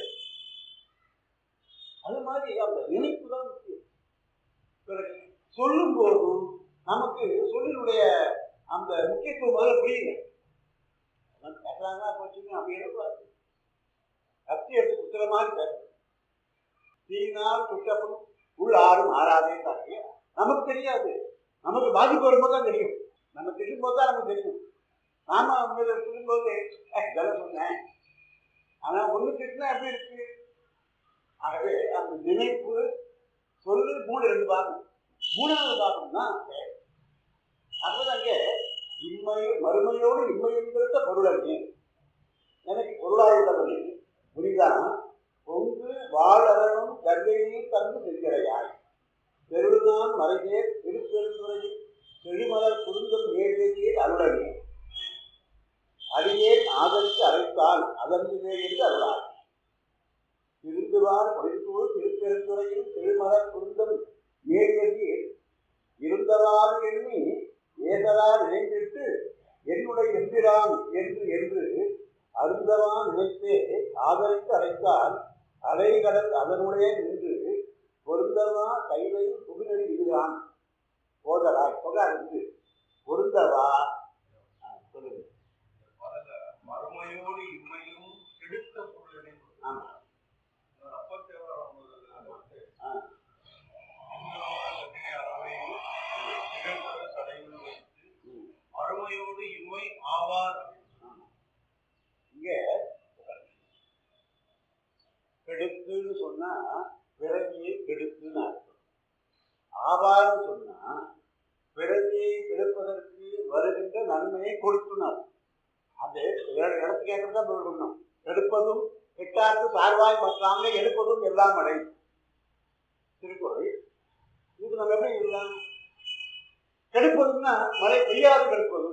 அது மாதிரி அந்த நினைப்பு தான் முக்கியம். பிறகு சொல்லும் போதும் நமக்கு சொல்லினுடைய அந்த முக்கியத்துவம் முதல்ல புரியுங்க. கேட்கலாங்க போச்சுங்க அப்படி எழுப்பாது. கத்தி எடுத்து குத்துற மாதிரி பேசணும். தீனால் குற்றப்படும் உள் ஆறும் ஆறாதே நமக்கு தெரியாது. நமக்கு பாதிப்பு வரும்போது தான் தெரியும். நம்ம திட்டும் போது தான் நமக்கு தெரியும். நாம அவங்க சொல்லும்போது இதெல்லாம் சொன்னேன் ஆனா ஒண்ணு திட்டினா எப்படி இருக்கு. ஆகவே அந்த நினைப்பு சொல்லு 2 பாகம். 3வது பாகம்னா அது அங்கே இன்மை மறுமையோடு இன்மை என்கிற பொருளே எனக்கு பொருளாயுள்ளவனே புரிதான் பொங்கு வாழறனும் கங்கையில் தந்து செல்கிறாய் பெருதான் மறைதேர் திருப்பெருந்துறையில் செழிமலர் குறுந்தம் நேரிலேயே அருளனே அடியே ஆதரித்து அழைத்தால் அதன்பிலே என்று அருளாய் திருந்துவார் பொழித்தூர் திருப்பெருந்துறையில் செழிமலர் குறுந்தம் நேரிலேயே இருந்தவாறு எண்ணி ஏதலால் நினைத்திட்டு என்னுடைய எம்பிரான் என்று என்று அருந்தவா நினைத்தே ஆதரித்து அழைத்தால் அலைகடல் அதனுடைய நின்று பொருந்தவா கைவை புகுநெறி இருக்கிறான் போதலாய் சொல்லாது பொருந்தவா சொல்லுங்க. மறுமையோடு இம்மையும் எடுத்த பொருளை ஆமா மறுமையோடு இம்மை ஆவார். இங்க கெடுக்குன்னு சொன்னா பிறவியை கெடுக்குன்னு அர்த்தம். ஆவார்னு சொன்னா பிறவியை கெடுப்பதற்கு வருகின்ற நன்மையை கொடுத்துனார். அது இடத்துக்கு ஏற்றதான் சொல்லணும். எடுப்பதும் கெட்டார்க்கு சார்வாய் மற்றாங்க எடுப்பதும் எல்லாம் அடை திருக்குறள். இது நம்ம எப்படி இருக்கலாம்? கெடுப்பதுன்னா மழை பெய்யாது கெடுப்பதும்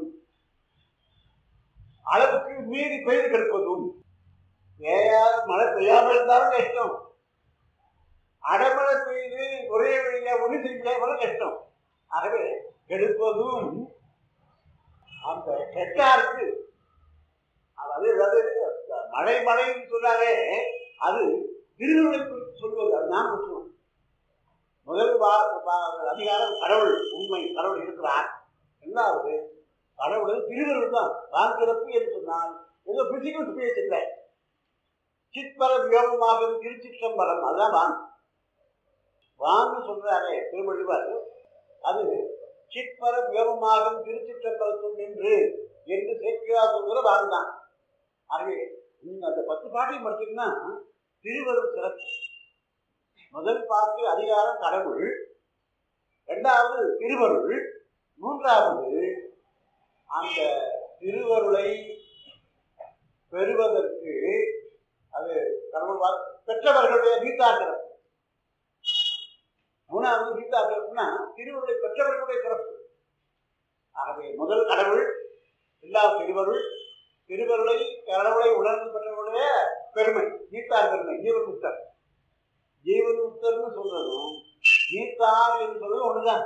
அளவுக்கு மீறி பெய்து கெடுப்பதும். மழை பெய்யாமல் இருந்தாலும் கஷ்டம். அடைமழை பெய்து ஒரே வழியா ஒளி செய்யாம கஷ்டம். ஆகவே கெடுப்பதும் அந்த கெட்டாருக்கு அதாவது மழை மழைன்னு சொன்னாலே அது திருவிழை சொல்வது. அது நான் முக்கியம். முதல் அதிகாரம் கடவுள் உண்மை, கடவுள் இருக்கிறார். ரெண்டாவது கடவுள் திருவருள் தான். வான்கிறப்பு என்று சொன்னால் ஏதோ பிசிக்கல் ஸ்பேஸ் இல்லை. சிற்பர வியோகமாக திருச்சிற்றம்பலம் அதுதான் வான். வான்னு சொல்றாரே திருவள்ளுவர், அது சிற்பர வியோகமாக திருச்சிற்றம்பலத்தும் நின்று என்று சேர்க்கிறா சொல்கிற வான் தான். ஆகவே நீங்க அந்த 10 பாட்டையும் படிச்சீங்கன்னா திருவருள் சிறப்பு. முதல் பாட்டு அதிகாரம் கடவுள், 2வது திருவருள், 3வது அந்த திருவருளை பெறுவதற்கு அது கடவுள் பெற்றவர்களுடைய கீதா சிறப்பு. 3வது கீதா சிறப்புனா திருவருளை பெற்றவர்களுடைய சிறப்பு. ஆகவே முதல் கடவுள், 2வது திருவருள், திருவருளை கடவுளை உணர்ந்து பெற்றவர்களுடைய பெருமை, கீதா பெருமை, ஜீவன் முக்தர். ஒண்ணுதான்.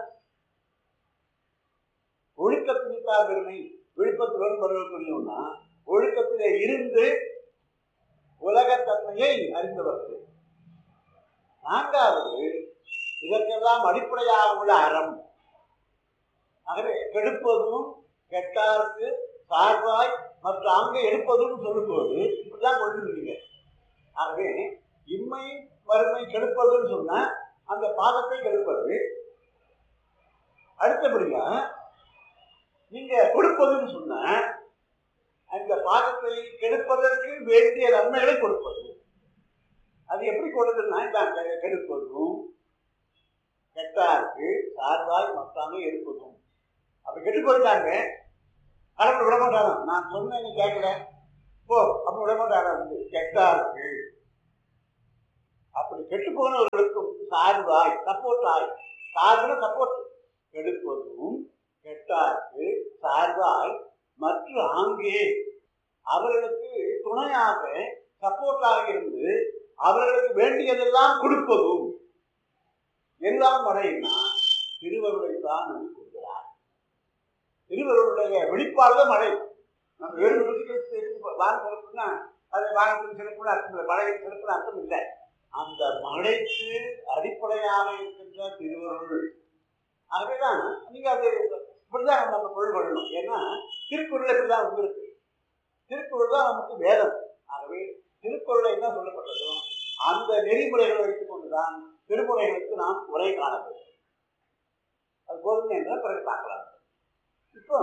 ஒழுக்கத்தினித்தா பெருமை விழுப்பத்துடன் வருவக்கூடியவனா ஒழுக்கத்திலே இருந்து உலகத்தன்மையை அறிந்தவர்கள். நான்காவது இதற்கெல்லாம் அடிப்படையாக உள்ள அறம். ஆகவே கெடுப்பதும் கெட்டாருக்கு சார்பாய் மற்ற அங்க எடுப்பதும் சொல்லும்போது இப்படிதான் கொண்டுருக்கீங்க. ஆகவே இம்மை வறுமை கெடுப்பதுன்னு சொன்னா அந்த பாதத்தை கெடுப்பது. அடுத்தபடியா நீங்க கொடுப்பதுன்னு சொன்ன அந்த பாதத்தை கெடுப்பதற்கு வேண்டிய நன்மைகளை கொடுப்பது. அது எப்படி கொடுக்குதுன்னா கெடுப்பதும் கெட்டாருக்கு சார்பாய் மத்தாங்க எடுப்பதும். அப்படி கெட்டு போயிட்டாங்க, கடவுள் விட மாட்டாங்க. நான் சொன்னேன் நீ கேட்கல போ அப்படி விட மாட்டாங்க. கெட்டாருக்கு அப்படி கெட்டு போனவர்களுக்கும் சார்பாய் சப்போர்ட் ஆய், சார்புல சப்போர்ட், கெடுப்பதும் கெட்டாருக்கு சார்பாய் மற்ற ஆங்கே அவர்களுக்கு துணையாக சப்போர்ட்டாக இருந்து அவர்களுக்கு வேண்டியதெல்லாம் கொடுப்பதும். எல்லாம் மழைன்னா திருவருளை தான் கொடுக்கிறார். திருவருளுடைய வெளிப்பாடு மழை. நம்ம வேறு சிறப்புனா அதை வாங்கத்தின் சிறப்புன்னு அர்த்தம் இல்லை, மழையின் சிறப்புன்னு அர்த்தம் இல்லை. அந்த மழைக்கு அடிப்படையாக இருக்கின்ற திருவருள். ஆகவேதான் நீங்க அது இப்படிதான் நம்ம பொருள் கொள்ளணும். ஏன்னா திருக்குறள் இப்படிதான் உங்களுக்கு, திருக்குறள் தான் நமக்கு வேதம். ஆகவே திருக்குறளை என்ன சொல்லப்பட்டதோ அந்த நெறிமுறைகளை வைத்துக் கொண்டுதான் திருமுறைகளுக்கு நாம் உரை காண வேண்டும். அது போதும் என்ற பிறகு பார்க்கலாம். இப்போ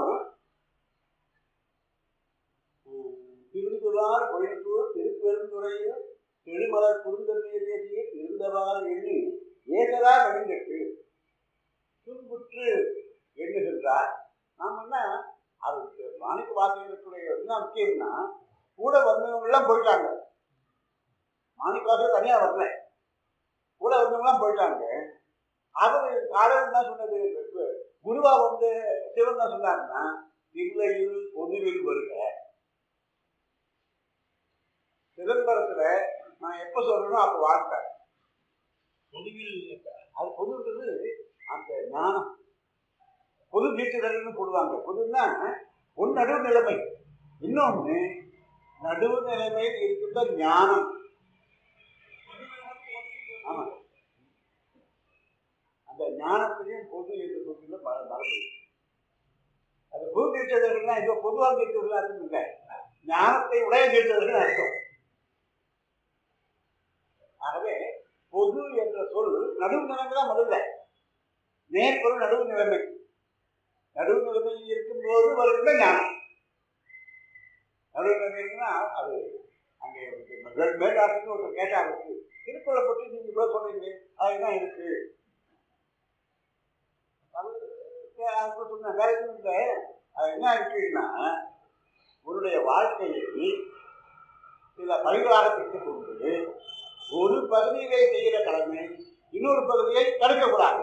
திருந்துவார் பொழித்தூர் திருப்பெருந்துறையில் திருமலர் குறுந்தன்மையிலேயே இருந்தவாறு எண்ணி ஏகதா நெடுங்கட்டு துன்புற்று எண்ணுகின்றார். நாம் என்ன அது மாணிக்க வாசகர்களுடைய என்ன முக்கியம்னா கூட வந்தவங்க எல்லாம் போயிட்டாங்க. மாணிக்க வாசகர் தனியா வரல, கூட வந்தவங்க எல்லாம் போயிட்டாங்க. அவர் காலையில் என்ன சொன்னது, குருவா வந்து சிவன் என்ன சொன்னாருன்னா இல்லையில் பொதுவில் வருக. சிதம்பரத்துல நான் எப்ப சொல்றேனோ அப்ப வாழ்த்தார். பொதுவில் அது பொதுன்றது அந்த ஞானம். பொது தீட்சிதல்னு போடுவாங்க. பொதுன்னா ஒன்னு நடுவு நிலைமை, இன்னொன்னு நடுவு நிலைமையில் இருக்கின்ற ஞானம். ஆமா, அந்த ஞானத்தையும் பொது என்று சொல்கின்ற மரபு. அது பொது தீட்சிதல்னா இப்போ பொதுவாக தீட்சிதல் அர்த்தம் இல்லை, ஞானத்தை உடைய தீட்சிதல்னு அர்த்தம். ஆகவே பொது என்ற சொல் நடுவு நிலைமை தான் முதல்ல. நேர்பொருள் நடுவு நிலைமை. நடுவு நிலைமையில் இருக்கும்போது வருகின்ற ஞானம். நடுவு நிலைமை இருக்குன்னா அது அங்கே மேலாட்டுன்னு ஒருத்தர் கேட்டாங்க, திருக்குறளை பற்றி நீங்க இவ்வளவு சொல்றீங்க அதுதான் இருக்கு சொன்ன வேற எதுவும் இல்லை. அது என்ன இருக்குன்னா உன்னுடைய வாழ்க்கையை சில பணிகளாக பிரித்துக் கொண்டு ஒரு பகுதியிலே செய்கிற கடமை இன்னொரு பகுதியை தடுக்கக்கூடாது.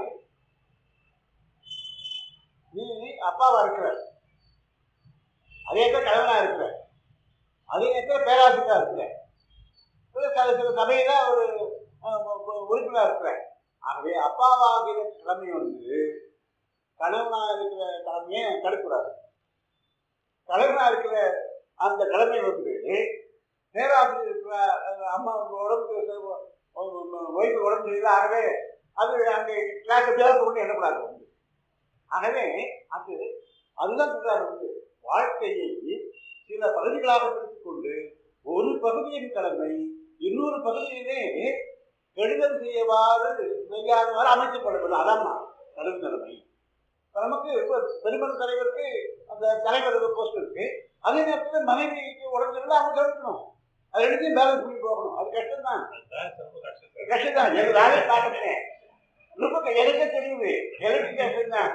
நீ அப்பாவா இருக்கிற, அதே நேரத்தில் கணவனா இருக்கிற, அதே நேரத்தில் பேராசிரியரா இருக்கிற, சில சபையில ஒரு உறுப்பினராக இருக்கிற. ஆகவே அப்பாவாகிற கடமை வந்து கணவனாக இருக்கிற கடமையை தடுக்கக்கூடாது. கணவனா இருக்கிற அந்த கடமை வந்து பேராசிரியர் இருக்கிற அம்மா உடம்புக்கு ஒய்ஃபு உடம்பு செய்யல. ஆகவே அது அங்கே கிளாஸ் எப்படியாவது கொண்டு எண்ணக்கூடாது. ஆகவே அதுதான் சொல்றாரு வந்து வாழ்க்கையை சில பகுதிகளாக பிரித்துக் கொண்டு ஒரு பகுதியின் கடமை இன்னொரு பகுதியிலே கெடுதல் செய்யாதவாறு அமைக்கப்படுவது. அதான் நடுவு நிலைமை. நமக்கு பெருமள தலைவருக்கு அந்த தலைவர் போஸ்ட் இருக்கு, அதே நேரத்தில் மனைவிக்கு உடம்புல அவங்க கவனிக்கணும். அது எடுத்து பேலன்ஸ் பண்ணி போகணும். அது கஷ்டம் தான், கஷ்டம் தான். எனக்கு வேலையை பார்க்கறேன் ரொம்ப எனக்கே தெரியுது, எனக்கு கஷ்டம் தான்.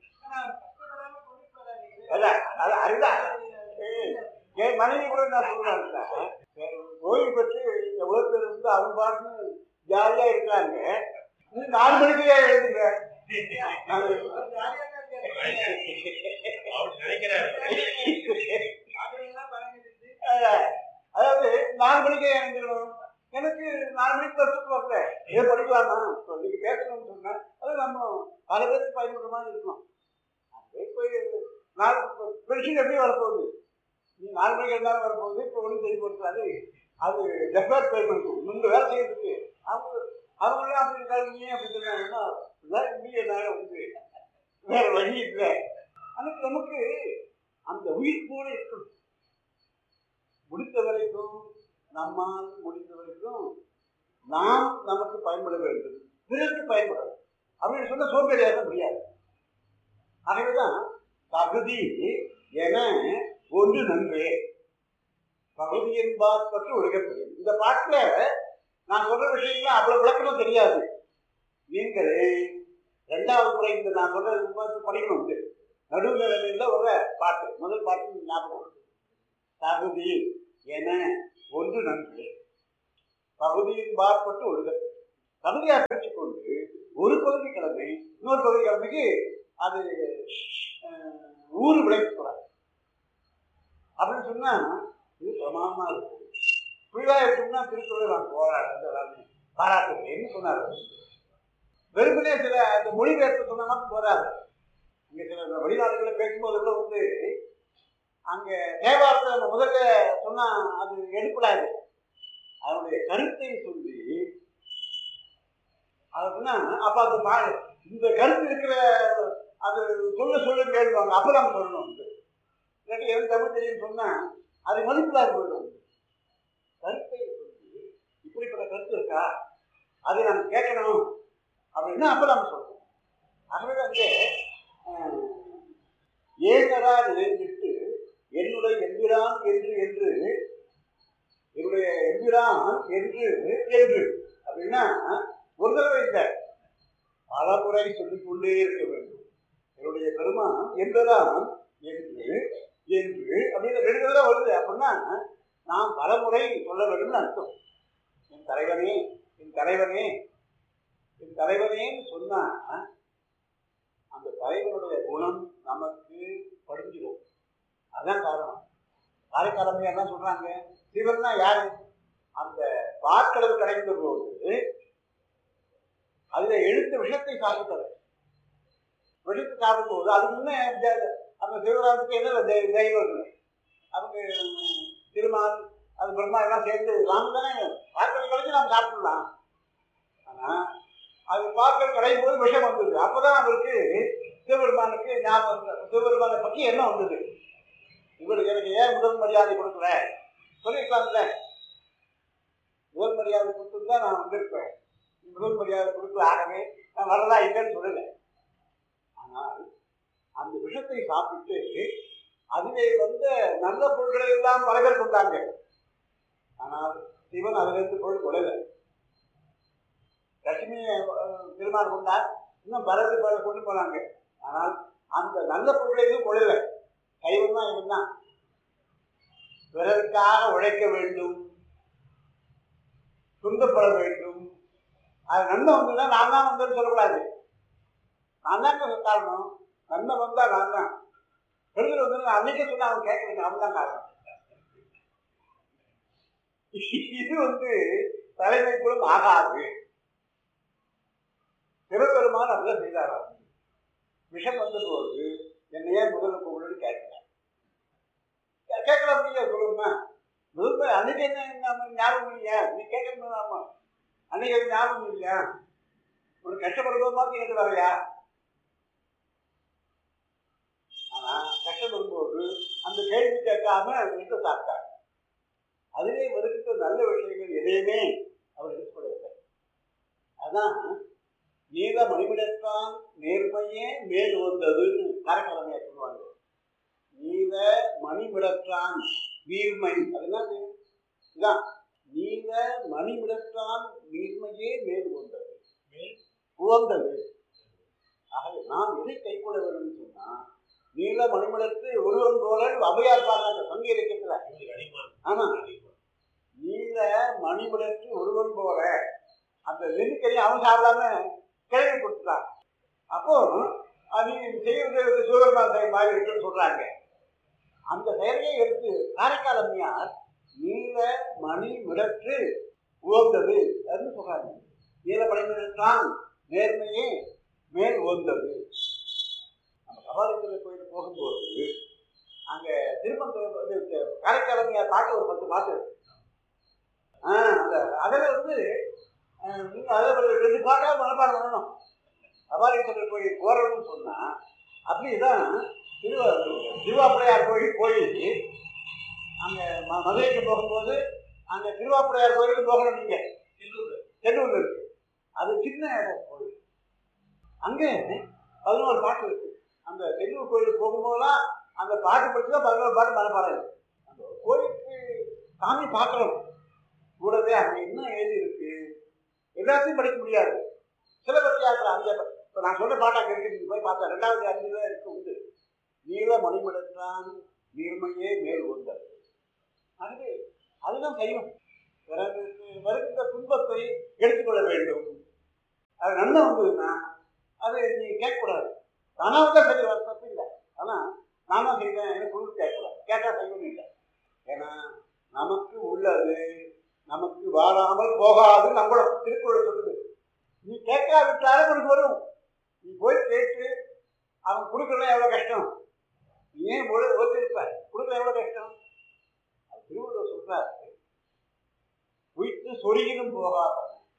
அதுதான் என் மனைவி கூட நான் சொல்றேன், ஓய்வு பெற்று எவ்வளவு பேர் வந்து அவங்க பாட்டு ஜாலியா இருக்கிறாங்க. 4 மணிக்கு எழுதுங்க. அதாவது 4 மணிக்கே எழுந்துக்கணும், எனக்கு 4 மணிக்கு வருஷத்துக்கு வரல, ஏன் படிக்கலாமா, இன்னைக்கு பேசணும்னு சொன்னேன். அது நம்ம பல பேருக்கு பயன்படுற மாதிரி இருக்கணும். போய் பென்ஷன் எப்படி வரப்போகுது, நீ 4 மணிக்கு இருந்தாலும் வரப்போகுது. இப்போ ஒன்றும் செய்ய கொடுத்தாது, அது டெஃபர்ட் பேமெண்ட், முன்பு வேலை செய்யறதுக்கு அவங்களே அப்படி இருக்காங்க. அப்படி சொன்னாங்கன்னா என்னால் வந்து வேற வழி இல்லை. அதுக்கு நமக்கு அந்த உயிர் கூட இருக்கணும். முடிந்த வரைக்கும் நம்மால் முடிந்த வரைக்கும் நாம் நமக்கு பயன்பட வேண்டும், பிறருக்கு பயன்படணும் அப்படின்னு சொன்ன சோம்பேறியாக முடியாது. ஆகவேதான் தகுதி என ஒன்று நன்றே பகுதி என்பார் பற்றி ஒழுகப்படும். இந்த பாட்டுல நான் சொல்ற விஷயங்கள்லாம் அவ்வளவு விளக்கமும் தெரியாது. நீங்களே 2வது முறை இந்த நான் சொல்றது படிக்கணும். நடுநிலைமையில ஒரு பாட்டு, முதல் பாட்டு ஞாபகம். தகுதி என ஒன்று நன்று பகுதியின் பார்ப்பட்டு ஒழுக. தகுதியாக பிரித்துக் கொண்டு ஒரு பகுதி கிழமை இன்னொரு பகுதி கிழமைக்கு அது ஊறு விளைவிக்கூடாது அப்படின்னு சொன்னா இது பிரமாதமா இருக்கும். புரிவா இருக்கும்னா திருக்குறள் நான் போராடுறது பாராட்டு என்ன சொன்னார். வெறுமனே சில அந்த மொழிபெயர்ப்பு சொன்னா மட்டும் போராது. இங்க சில வெளிநாடுகளை பேசும்போது கூட வந்து அங்க தேவாரத்தை நம்ம முதல்ல சொன்னா அது எடுப்படாது. அதனுடைய கருத்தை சொல்லி அதுன்னா அப்ப அந்த இந்த கருத்து இருக்கிற அது சொல்ல கேள்வாங்க. அப்ப நம்ம சொல்லணும். இல்லாட்டி எது தமிழ் தெரியும் சொன்னா அது மதிப்பில்லாத போயிடும். கருத்தை சொல்லி இப்படிப்பட்ட கருத்து இருக்கா, அதை நம்ம கேட்கணும் அப்படின்னா அப்ப நம்ம சொல்லணும். ஆகவே அங்கே ஏகரா நினைந்துட்டு என்னுடைய எம்பிரான் என்று என்று என்னுடைய எம்பிரான் என்று என்று அப்படின்னா ஒரு தடவை இல்லை, பல முறை சொல்லிக்கொண்டே இருக்க வேண்டும். என்னுடைய பெருமான் எம்பிரான் என்று என்று அப்படின்னு 2 தடவை வருது அப்படின்னா நாம் பல முறை சொல்ல வேண்டும்னு அர்த்தம். என் தலைவனே என் தலைவனே என் தலைவனேன்னு சொன்னா அந்த தலைவனுடைய குணம் நமக்கு படிஞ்சிடும். அதுதான் காரணம். காரைக்காலமையா என்ன சொல்றாங்க, சிவன்னா யாரு, அந்த பாற்கடவு கிடைந்த போது அதுல எழுத்த விஷத்தை சாப்பிட்டது. விஷத்தை சாப்பிடும் போது அதுக்கு முன்னே அந்த சிவராஜுக்கு என்ன தெய்வம் இல்லை. அவங்க திருமால் அது பிரம்மா எல்லாம் சேர்ந்து நாம் தானே பாற்கடல் கடைச்சி நாம் சாப்பிடலாம். ஆனா அது பாற்கடல் கடையும் போது விஷம் வந்தது. அப்பதான் அவருக்கு சிவபெருமானுக்கு ஞாபகம், சிவபெருமானை பற்றி என்ன வந்தது, இவருக்கு எனக்கு ஏன் முதல் மரியாதை கொடுக்கல சொல்லியிருக்கலாம்ல. முதல் மரியாதை கொடுத்துருந்தா நான் வந்திருப்பேன். முதல் மரியாதை கொடுக்கல, ஆகவே நான் வரதா இல்லைன்னு சொல்லலை. ஆனால் அந்த விஷத்தை சாப்பிட்டு அதிலே வந்த நல்ல பொருட்களை எல்லாம் பல பேர் கொண்டாங்க. ஆனால் சிவன் அதிலிருந்து பொருள் கொள்ளலை. லட்சுமியை திருமணம் கொண்டார், இன்னும் பரது பல கொண்டு போனாங்க. ஆனால் அந்த நல்ல பொருளையும் கொள்ளலை. கைவன் தான் இவன் தான். பிறருக்காக உழைக்க வேண்டும், துன்பப்பட வேண்டும். அது நன்மை வந்துதான் நான் தான் வந்தேன்னு சொல்லக்கூடாது. நான் தான் காரணம். நன்மை வந்தா நான் தான். கெடுதல் வந்து அன்னைக்கே சொன்ன அவன் கேட்கறீங்க, அவன் தான் காரணம். இது வந்து தலைமைக்குள்ளும் ஆகாது. சிவபெருமான் அப்படிதான் செய்தாரா. விஷம் வந்த போது என்னையே முதல்ல கூப்பிட்டு கேட்கலாம். கேட்கலாம் அப்படிங்க சொல்லுமா. முதல்ல அன்னைக்கு என்ன ஞாபகம் இல்லையா, நீ கேட்கணுமா, அன்னைக்கு அது ஞாபகம் இல்லையா, ஒரு கஷ்டப்படும்போது மாதிரி கேட்டு வரையா. ஆனா கஷ்டப்படும்போது அந்த கேள்வி கேட்காம விட்டு சாப்பிட்டார். அதிலே வருகின்ற நல்ல விஷயங்கள் எதையுமே அவர் எடுத்துக்கொள்ளவில்லை. அதான் நீல மணிமிடத்தான் நேர்மையே மேல் வந்ததுன்னு காரைக்காலமையா சொல்லுவாங்க. நீல மணிமிடத்தான் நீர்மை, அதுதான் இதான் நீல மணிமிடத்தான் நீர்மையே மேல் வந்தது, உவந்தது. ஆகவே நாம் எதை கை கொள்ள வேண்டும் சொன்னா, நீல மணிமிடத்து ஒருவன் போல அவையார் பாடுறாங்க சங்க இலக்கியத்துல. ஆமா, நீல மணிமிடத்து ஒருவன் போல அந்த நெருக்கடி அவன் சாப்பிடாம கிளவி கொடுத்துட்டான். அப்போ அது செய்யறது சிவபெருமான் செயல் மாதிரி இருக்குன்னு சொல்றாங்க. அந்த செயலையே எடுத்து காரைக்கால் அம்மையார் நீல மணி விடற்று உகந்தது அப்படின்னு சொல்றாங்க. நீலமணிதான் நேர்மையே மேல் உகந்தது. நம்ம கபாலீஸ்வரர் கோயில் போகும்போது அங்க திருப்பந்தூர் காரைக்காலமையா பாட்டு ஒரு 10 பாட்டு அந்த அதில் வந்து அதை ஒரு 2 பாட்டாக மனப்பாடம் பண்ணணும். கபாலீஸ்வரர் கோயில் போறோம்னு சொன்னா அப்படிதான் திருவாப்புடையார் கோயில் போய் அங்க மதுரைக்கு போகும்போது அங்க திருவாப்புடையார் கோயிலுக்கு போகணும். நீங்க செல்லூர்ல இருக்கு, அது சின்ன இடம் கோயில். அங்கே 11 பாட்டு இருக்கு. அந்த செல்லூர் கோயிலுக்கு போகும்போதுலாம் அந்த பாட்டு படிச்சுதான் 11 பாட்டு மனப்பாடம் இருக்கு. அந்த கோயிலுக்கு சாமி பார்க்கணும் கூடவே அங்க என்ன எழுதி இருக்கு எல்லாத்தையும் படிக்க முடியாது. சிலபத்தியாத்துல அந்த இப்போ நான் சொல்ற பாட்டு அங்கே இருக்கு. போய் பார்த்தா 2வது அஞ்சுல இருக்கு உண்டு. நீல மணிமடத்தான் நீர்மையே மேல் உந்தது. அது அதுதான் செய்யும். வருகின்ற துன்பத்தை எடுத்துக்கொள்ள வேண்டும். அது நன்மை வந்ததுன்னா அது நீ கேட்கக்கூடாது. தானா வந்தா சரி, தப்பு இல்லை. ஆனால் நான் தான் செய்வேன் எனக்கு குழு கேட்கக்கூடாது. கேட்டால் செய்யணும் இல்லை. ஏன்னா நமக்கு உள்ளது நமக்கு வாராமல் போகாது. நம்மளோட திருக்குறள் சொல்லுது. நீ கேட்காவிட்டாலும் உனக்கு வரும். நீ போய் கேட்டு அவன் கொடுக்கலாம் எவ்வளோ கஷ்டம். நீ ஏன் ஓத்திருப்ப கொடுக்கல எவ்வளோ கஷ்டம். அது திருவள்ளுவர் சொல்றாரு, உயிர்த்து சொருகினும் போகாத.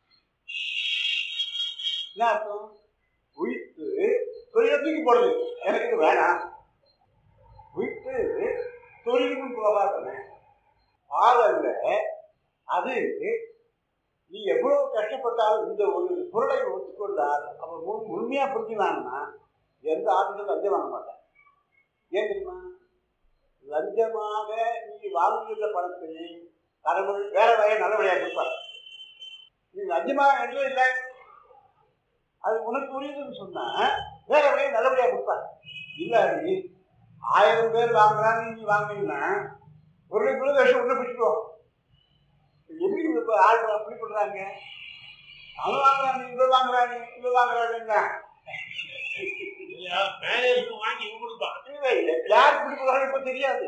என்ன அர்த்தம்? உயிர்த்து சொருகின தூக்கி போடுது, எனக்கு இது வேணாம். உயிர்த்து சொருகினும் போகாதன பாதல்ல. அது நீ எவ்வளவு கஷ்டப்பட்டாலும் இந்த ஒரு பொருளை ஒத்துக்கொண்டால் அவன் முழுமையா புரிஞ்சுனாங்கன்னா எந்த ஆட்களும் லஞ்சம் வாங்க மாட்டான். ஏன் தெரியுமா? லஞ்சமாக நீ வாங்குகின்ற பணத்தை கடவுள் வேற வகையை நல்ல வழியாக கொடுப்பார். நீ லஞ்சமாக என்றும் இல்லை, அது உனக்கு புரியுதுன்னு சொன்னா வேற வகையை நல்லபடியாக கொடுப்பார். இல்லை நீ 1000 பேர் வாங்குறான்னு நீ வாங்கினீங்கன்னா ஒரு வருஷம் ஒன்று பிடிச்சிடுவோம். எப்படி ஆள் அப்படி பண்றாங்க? அவன் வாங்குறாங்க, இவ்வளவு வாங்குறாங்க, இவ்வளவு வாங்குறாங்க. யார் பிடிக்கிறாங்க இப்ப தெரியாது.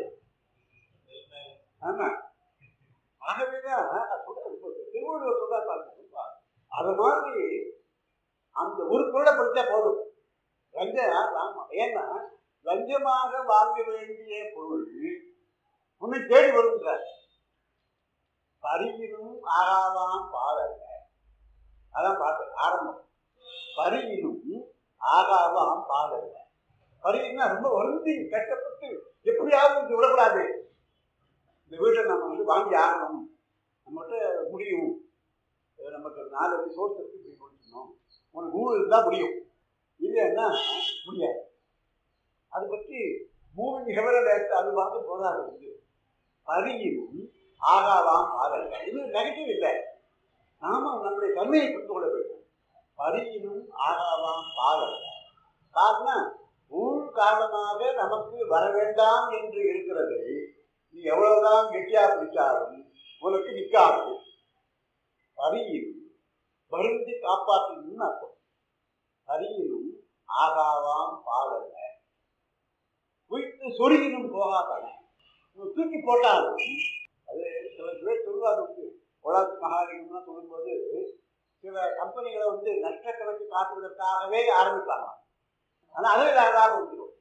ஆமா, ஆகவேதான் திருவள்ளுவர் சொல்ல பாருங்க. அது மாதிரி அந்த ஒரு பொருளை படித்தா போதும். லஞ்சம் ஏன்னா லஞ்சமாக வாங்க வேண்டிய பொருள் உன்னை தேடி வருகிறார். பரியினும் ஆகாவாம் பாதல்ல. அதான் பாட்டு ஆரம்பம். பரியினும் ஆகாவாம் பாதல்ல. பரியினா ரொம்ப வருந்தி கஷ்டப்பட்டு எப்படியாவது இது விடக்கூடாது. இந்த வீட்டை நம்ம வந்து வாங்கி ஆகணும், நம்மகிட்ட முடியும், நமக்கு 4 சோர்ஸ் இருக்கு, இப்படி முடிக்கணும், உனக்கு 3 இருந்தால் முடியும், இல்லைன்னா முடியாது. அதை பற்றி 3 நிகழ்வுகள் எடுத்து அது வாங்க போதாது. வந்து பரியினும் ஆகாவாம் பாதல்ல. இது நெகட்டிவ் இல்லை. நாம நம்முடைய தன்மையை புரிந்து கொள்ள வேண்டும். பரியினும் ஆகாவாம் பாதல்ல. காரணம் ஊழ் காரணமாக நமக்கு வர வேண்டாம் என்று இருக்கிறதை நீ எவ்வளவுதான் கெட்டியா பிடிச்சாலும் உனக்கு நிற்காது. பரியினும் வருந்தி காப்பாற்றணும்னு அர்த்தம். பரியினும் ஆகாவாம் பாதல்ல. உயிர்த்து சொருகினும் போகாதான. தூக்கி போட்டாலும் அது சில பேர் சொல்லுவாங்க. உலக மகாலிங்கம்லாம் சொல்லும்போது சில கம்பெனிகளை வந்து நஷ்டக்கணக்கு காட்டுவதற்காகவே ஆரம்பிப்பாங்க. ஆனால் அதில் லாபம் வந்துடும்.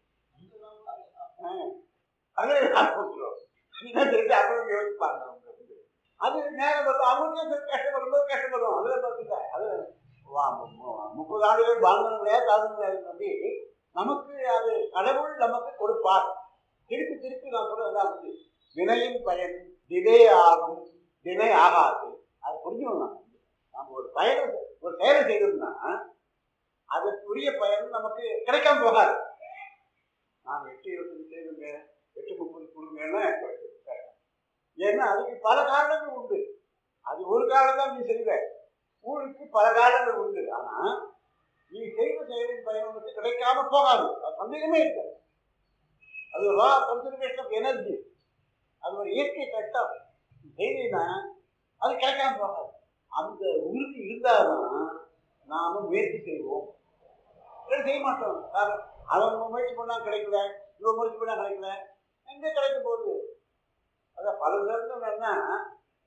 அதில் லாபம் வந்துடும். அப்புறம் யோசிப்பாங்க. அவங்க வந்து அது நேரம் வரும். அவங்களுக்கே கஷ்டப்படும்போது கஷ்டப்படும். அதில் பார்த்துங்க. அது 30 ஆண்டுகள் வாழ்ந்தவங்களே தாழ்ந்தவங்களே நம்பி நமக்கு அது கடவுள் நமக்கு கொடுப்பார். திருப்பி திருப்பி நான் சொல்றதுதான் வந்து வினையின் பயன் தினை ஆகும், தினை ஆகாது. அது புரிஞ்சுக்கணும். நம்ம ஒரு செயலை செய்தோம்னா அதற்குரிய பயன் நமக்கு கிடைக்காம போகாது. நான் 8:25 செய்துங்க, 8:30 கொடுங்கன்னா ஏன்னா அதுக்கு பல காரணங்கள் உண்டு. அது ஒரு காரணம் தான் நீ செய்வ. ஊருக்கு பல காரணங்கள் உண்டு. ஆனா நீ செய்த செயலின் பயன் உனக்கு கிடைக்காம போகாது. அது சந்தேகமே இருக்காது. அது ஒரு கன்சர்வேஷன் ஆஃப் எனர்ஜி. அது ஒரு இயற்கை கட்டம். செய்தீங்கன்னா அது கிடைக்காம போகாது. அந்த உறுதி இருந்தால்தான் நாம முயற்சி செய்வோம். செய்ய மாட்டோம். அவன் முயற்சி பண்ணா கிடைக்கல, இவன் முயற்சி பண்ணா கிடைக்கல, எங்க கிடைக்கும் போது அதான் பல சேர்ந்தவங்கன்னா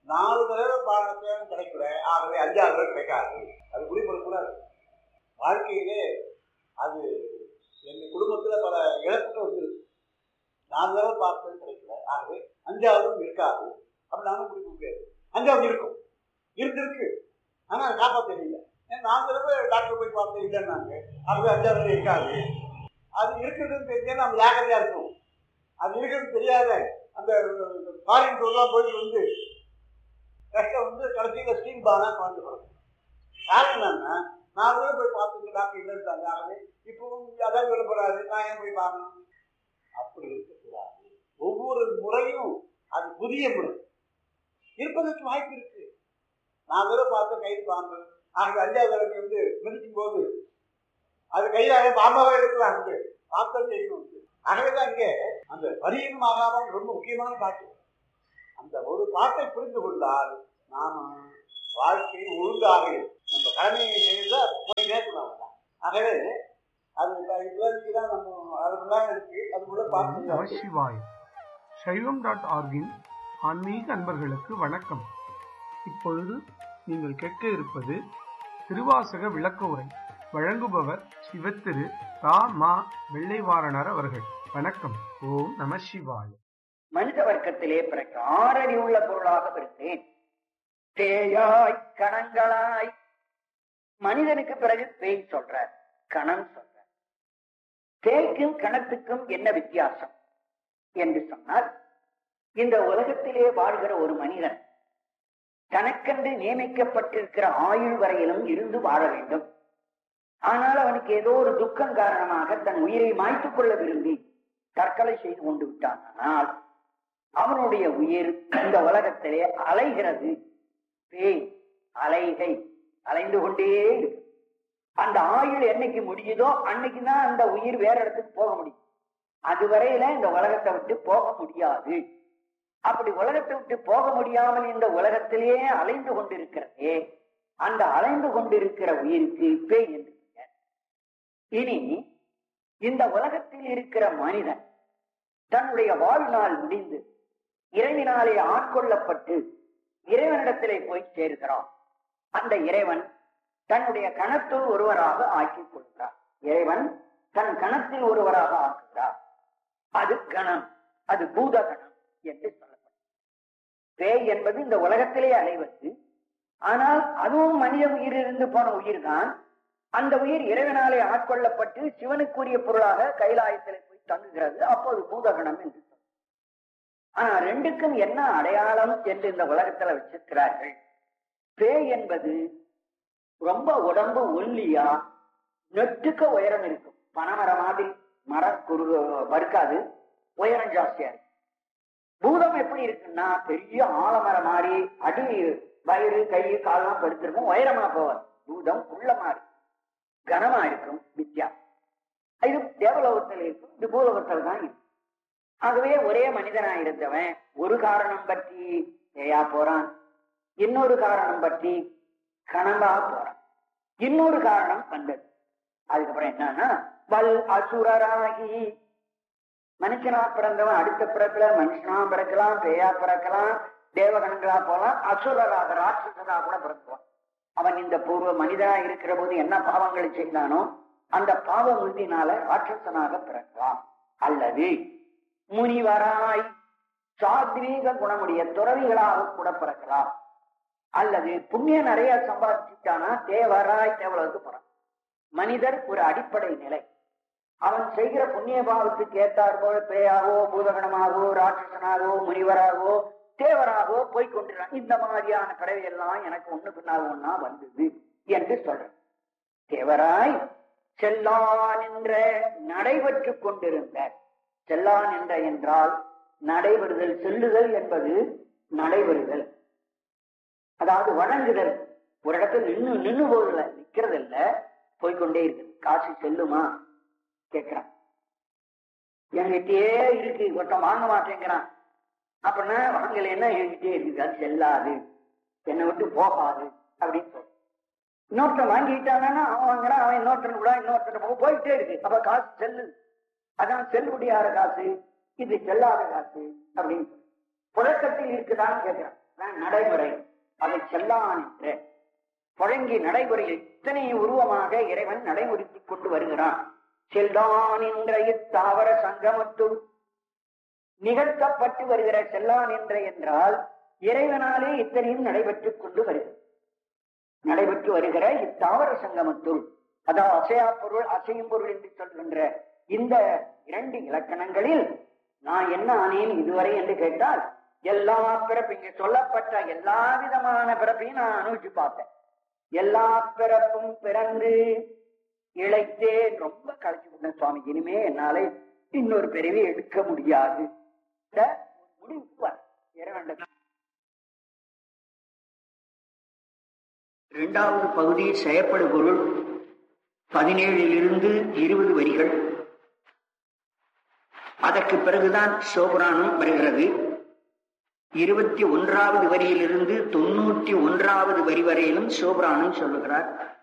4 தடவை பாடத்தை கிடைக்கல, ஆகவே 5ஆவது தடவை கிடைக்காது. அது குறிப்பிடக்கூடாது. வாழ்க்கையிலே அது எங்க குடும்பத்துல பல இழப்புகள் வந்துருக்கு. 4 தடவை பார்த்தது கிடைக்கல, ஆகவே 5ஆவது இருக்காது அப்படி நானும் முடிக்க முடியாது. 5ஆவது இருக்கும், இருக்கு, ஆனா அதை காப்பாற்ற தெரியல. 4 தடவை டாக்டர் போய் பார்த்தேன் இல்லைன்னாங்க, ஆகவே 5ஆவது இருக்காது. அது இருக்குதுன்னு தெரிஞ்சா நம்ம ஜாக்கிரதையா இருக்கும். அது இருக்குன்னு தெரியாத அந்த ஃபாரின் டூர்லாம் போயிட்டு வந்து கஷ்டம் வந்து கடைசியில் ஸ்டீல் பானா குழந்தை பிறகு. காரணம் என்னன்னா 4 தடவை போய் பார்த்துட்டு டாக்டர் இல்லைன்ட்டாங்க, ஆகவே இப்பவும் அதான் சொல்ல போறாரு, நான் ஏன் போய் பார்க்கணும்? அப்படி இருக்கக்கூடாது. ஒவ்வொரு முறையும் அது புதிய முறை இருப்பதற்கு வாய்ப்பு இருக்கு. 4 தடவை பார்த்து கைது பாம்பு, ஆகவே 5ஆவது தடவை வந்து மிதிக்கும் போது அது கையிலாக பாம்பாவே இருக்கலாம், அங்கே பார்த்தம் செய்யணும். ஆகவேதான் இங்கே அந்த பரியும் ஆகாமல் ரொம்ப முக்கியமான பாட்டு. அந்த ஒரு பாட்டை புரிந்து கொண்டால் நாம வாழ்க்கை ஒழுங்காக நம்ம கடமையை செய்தா போய் நேர்க்கலாம். ஆகவே அது தான் நம்ம அதுதான் இருக்கு. அதுக்குள்ள பார்த்து சிவாய் சைவம்.org-இன் ஆன்மீக அன்பர்களுக்கு வணக்கம். இப்பொழுது நீங்கள் கேட்க இருப்பது திருவாசக விளக்க உரை. வழங்குபவர் சிவத்திரு ரா. மா. வெள்ளைவாரணர் அவர்கள். வணக்கம். ஓம் நம சிவாய. மனித வர்க்கத்திலே பிறகு 6 அறிவுள்ள பொருளாக பிரித்தேன். பேயாய் கணங்களாய். மனிதனுக்கு பிறகு பேய் சொல்ற, கணம் சொல்ற. பேய்க்கும் கணத்துக்கும் என்ன வித்தியாசம் என்று சொன்னால், இந்த உலகத்திலே வாழ்கிற ஒரு மனிதன் தனக்கென்று நியமிக்கப்பட்டிருக்கிற ஆயுள் வரையிலும் இருந்து வாழ வேண்டும். ஆனால் அவனுக்கு ஏதோ ஒரு துக்கம் காரணமாக தன் உயிரை மாய்த்துக் கொள்ள விரும்பி தற்கொலை செய்து கொண்டு விட்டான். ஆனால் அவனுடைய உயிர் இந்த உலகத்திலே அலைகிறது. பேய் அலைகை அலைந்து கொண்டே இருக்கு. அந்த ஆயுள் என்னைக்கு முடியுதோ அன்னைக்குதான் அந்த உயிர் வேற இடத்துக்கு போக முடியும். அதுவரையில இந்த உலகத்தை விட்டு போக முடியாது. அப்படி உலகத்தை விட்டு போக முடியாமல் இந்த உலகத்திலேயே அலைந்து கொண்டிருக்கிறதே, அந்த அலைந்து கொண்டிருக்கிற உயிருக்கு பேய் என்று பெயர். இனி இந்த உலகத்தில் இருக்கிற மனிதன் தன்னுடைய வாழ்நாள் முடிந்து இறைவனாலே ஆட்கொள்ளப்பட்டு இறைவனிடத்திலே போய் சேர்கிறான். அந்த இறைவன் தன்னுடைய கணத்தில் ஒருவராக ஆக்கிக் கொள்கிறார். இறைவன் தன் கணத்தில் ஒருவராக ஆக்குகிறார். அது கணம், அது பூத கணம் என்று சொல்லப்படும். பேய் என்பது இந்த உலகத்திலே அலைவது. ஆனால் அதுவும் மனித உயிர் இருந்து போன உயிர் தான். அந்த உயிர் இறைவனாலே ஆட்கொள்ளப்பட்டு சிவனுக்குரிய பொருளாக கைலாயத்திலே போய் தங்குகிறது. அப்போது பூதகணம் என்று சொல்லும். ஆனா ரெண்டுக்கும் என்ன அடையாளம் என்று இந்த உலகத்துல வச்சிருக்கிறார்கள். பேய் என்பது ரொம்ப உடம்பு ஒல்லியா, நெட்டுக்க உயரம் இருக்கும். பனைமரம் மாதிரி மரம் வறுக்காது, உயரம் ஜாஸ்தியா இருக்கு. பூதம் எப்படி இருக்குன்னா பெரிய ஆலமரம் மாதிரி அடி வயிறு கை காலெல்லாம் படுத்திருக்கும், உயரமா போவார். பூதம் குள்ளமா இருக்கும், கனமா இருக்கும். வித்தியாசம் இது தேவலோகத்தில் இருக்கும், இது பூலோகத்தில் தான் இருக்கும். ஆகவே ஒரே மனிதனா இருந்தவன் ஒரு காரணம் பற்றி ஏயா போறான், இன்னொரு காரணம் பற்றி கனவா போறான், இன்னொரு காரணம் வந்தது. அதுக்கப்புறம் என்னன்னா வல் அசுரராகி மனுஷனா பிறந்தவன் அடுத்த பிறப்புல மனுஷனா பிறக்கலாம், பேயா பிறக்கலாம், தேவகணங்களா போலாம், அசுரராக ராட்சசனா கூட பிறக்குவான். அவன் இந்த பூர்வ மனிதனா இருக்கிற போது என்ன பாவங்களை செய்தானோ அந்த பாவ உறுதினால ராட்சசனாக பிறக்கலாம். அல்லது முனிவராய் சாத்வீக குணமுடைய துறவிகளாக கூட பிறக்கலாம். அல்லது புண்ணியம் நிறைய சம்பாதிச்சுட்டானா தேவராய் தேவலோகத்து போறான். மனிதர் ஒரு அடிப்படை நிலை. அவன் செய்கிற புண்ணிய பாவத்துக்கு ஏற்றார் போல பேயாகவோ பூதகணமாகவோ ராட்சசனாகவோ முனிவராகவோ தேவராகவோ போய்கொண்டிருக்கான். இந்த மாதிரியான பிறவையெல்லாம் எனக்கு ஒண்ணு பின்னால் ஒன்னா வந்தது என்று சொல்றேன். தேவராய் செல்லான் என்ற நடைபெற்று கொண்டிருந்த, செல்லான் என்ற என்றால் நடைபெறுதல், செல்லுதல் என்பது நடைபெறுதல், அதாவது வணங்குதல். ஒரு இடத்துல நின்னு போதில்ல, நிக்கிறது இல்ல, போய்கொண்டே இருக்குது. காசு செல்லுமா கேட்கிறான், என்கிட்டயே இருக்கு, ஒருத்தன் வாங்க மாட்டேங்கிறான். அப்படின்னா வாங்கலைன்னா என்கிட்டே இருக்குது, அது செல்லாது, என்னை விட்டு போகாது அப்படின்னு சொல்ற. இன்னொருத்தன் வாங்கிட்டாங்கன்னா அவன் வாங்குறான், அவன் இன்னொருத்தன் கூட இன்னொருத்தன் போயிட்டே இருக்கு. அப்ப காசு செல்லு, அதான் செல்லுபடியார காசு, இது செல்லாத காசு அப்படின்னு புழக்கத்தில் இருக்குதான்னு கேட்கிறான். நடைமுறை. அதை செல்லான் என்ற புழங்கி நடைமுறையில் இத்தனை உருவமாக இறைவன் நடைமுறைத்துக் கொண்டு வருகிறான். செல்லான் என்ற இத்தாவர சங்கமத்துள் நிகழ்த்தப்பட்டு வருகிற செல்லான் என்ற என்றால் இறைவனாலே இத்தனையும் நடைபெற்றுக் கொண்டு வருகிறது. நடைபெற்று வருகிற இத்தாவர சங்கமத்துள், அதாவது அசையா பொருள் அசையும் பொருள் என்று சொல்கின்ற இந்த 2 இலக்கணங்களில் நான் என்ன ஆனேன் இதுவரை என்று கேட்டால், எல்லா பிறப்பு இங்க சொல்லப்பட்ட எல்லா விதமான பிறப்பையும் நான் அனுபவிச்சு பார்த்தேன். எல்லா பிறப்பும் பிறந்து இழைத்தேன். ரொம்ப கழிச்சு விட்டேன் சுவாமி, இனிமே என்னால இன்னொரு பிறவி எடுக்க முடியாது. முடிவு இறைவன். 2வது பகுதி செயற்படு பொருள் 17 20 வரிகள். அதற்கு பிறகுதான் சிவபுராணம் வருகிறது. 21வது வரியிலிருந்து 91வது வரி வரையிலும் சிவபுராணம் சொல்லுகிறார்.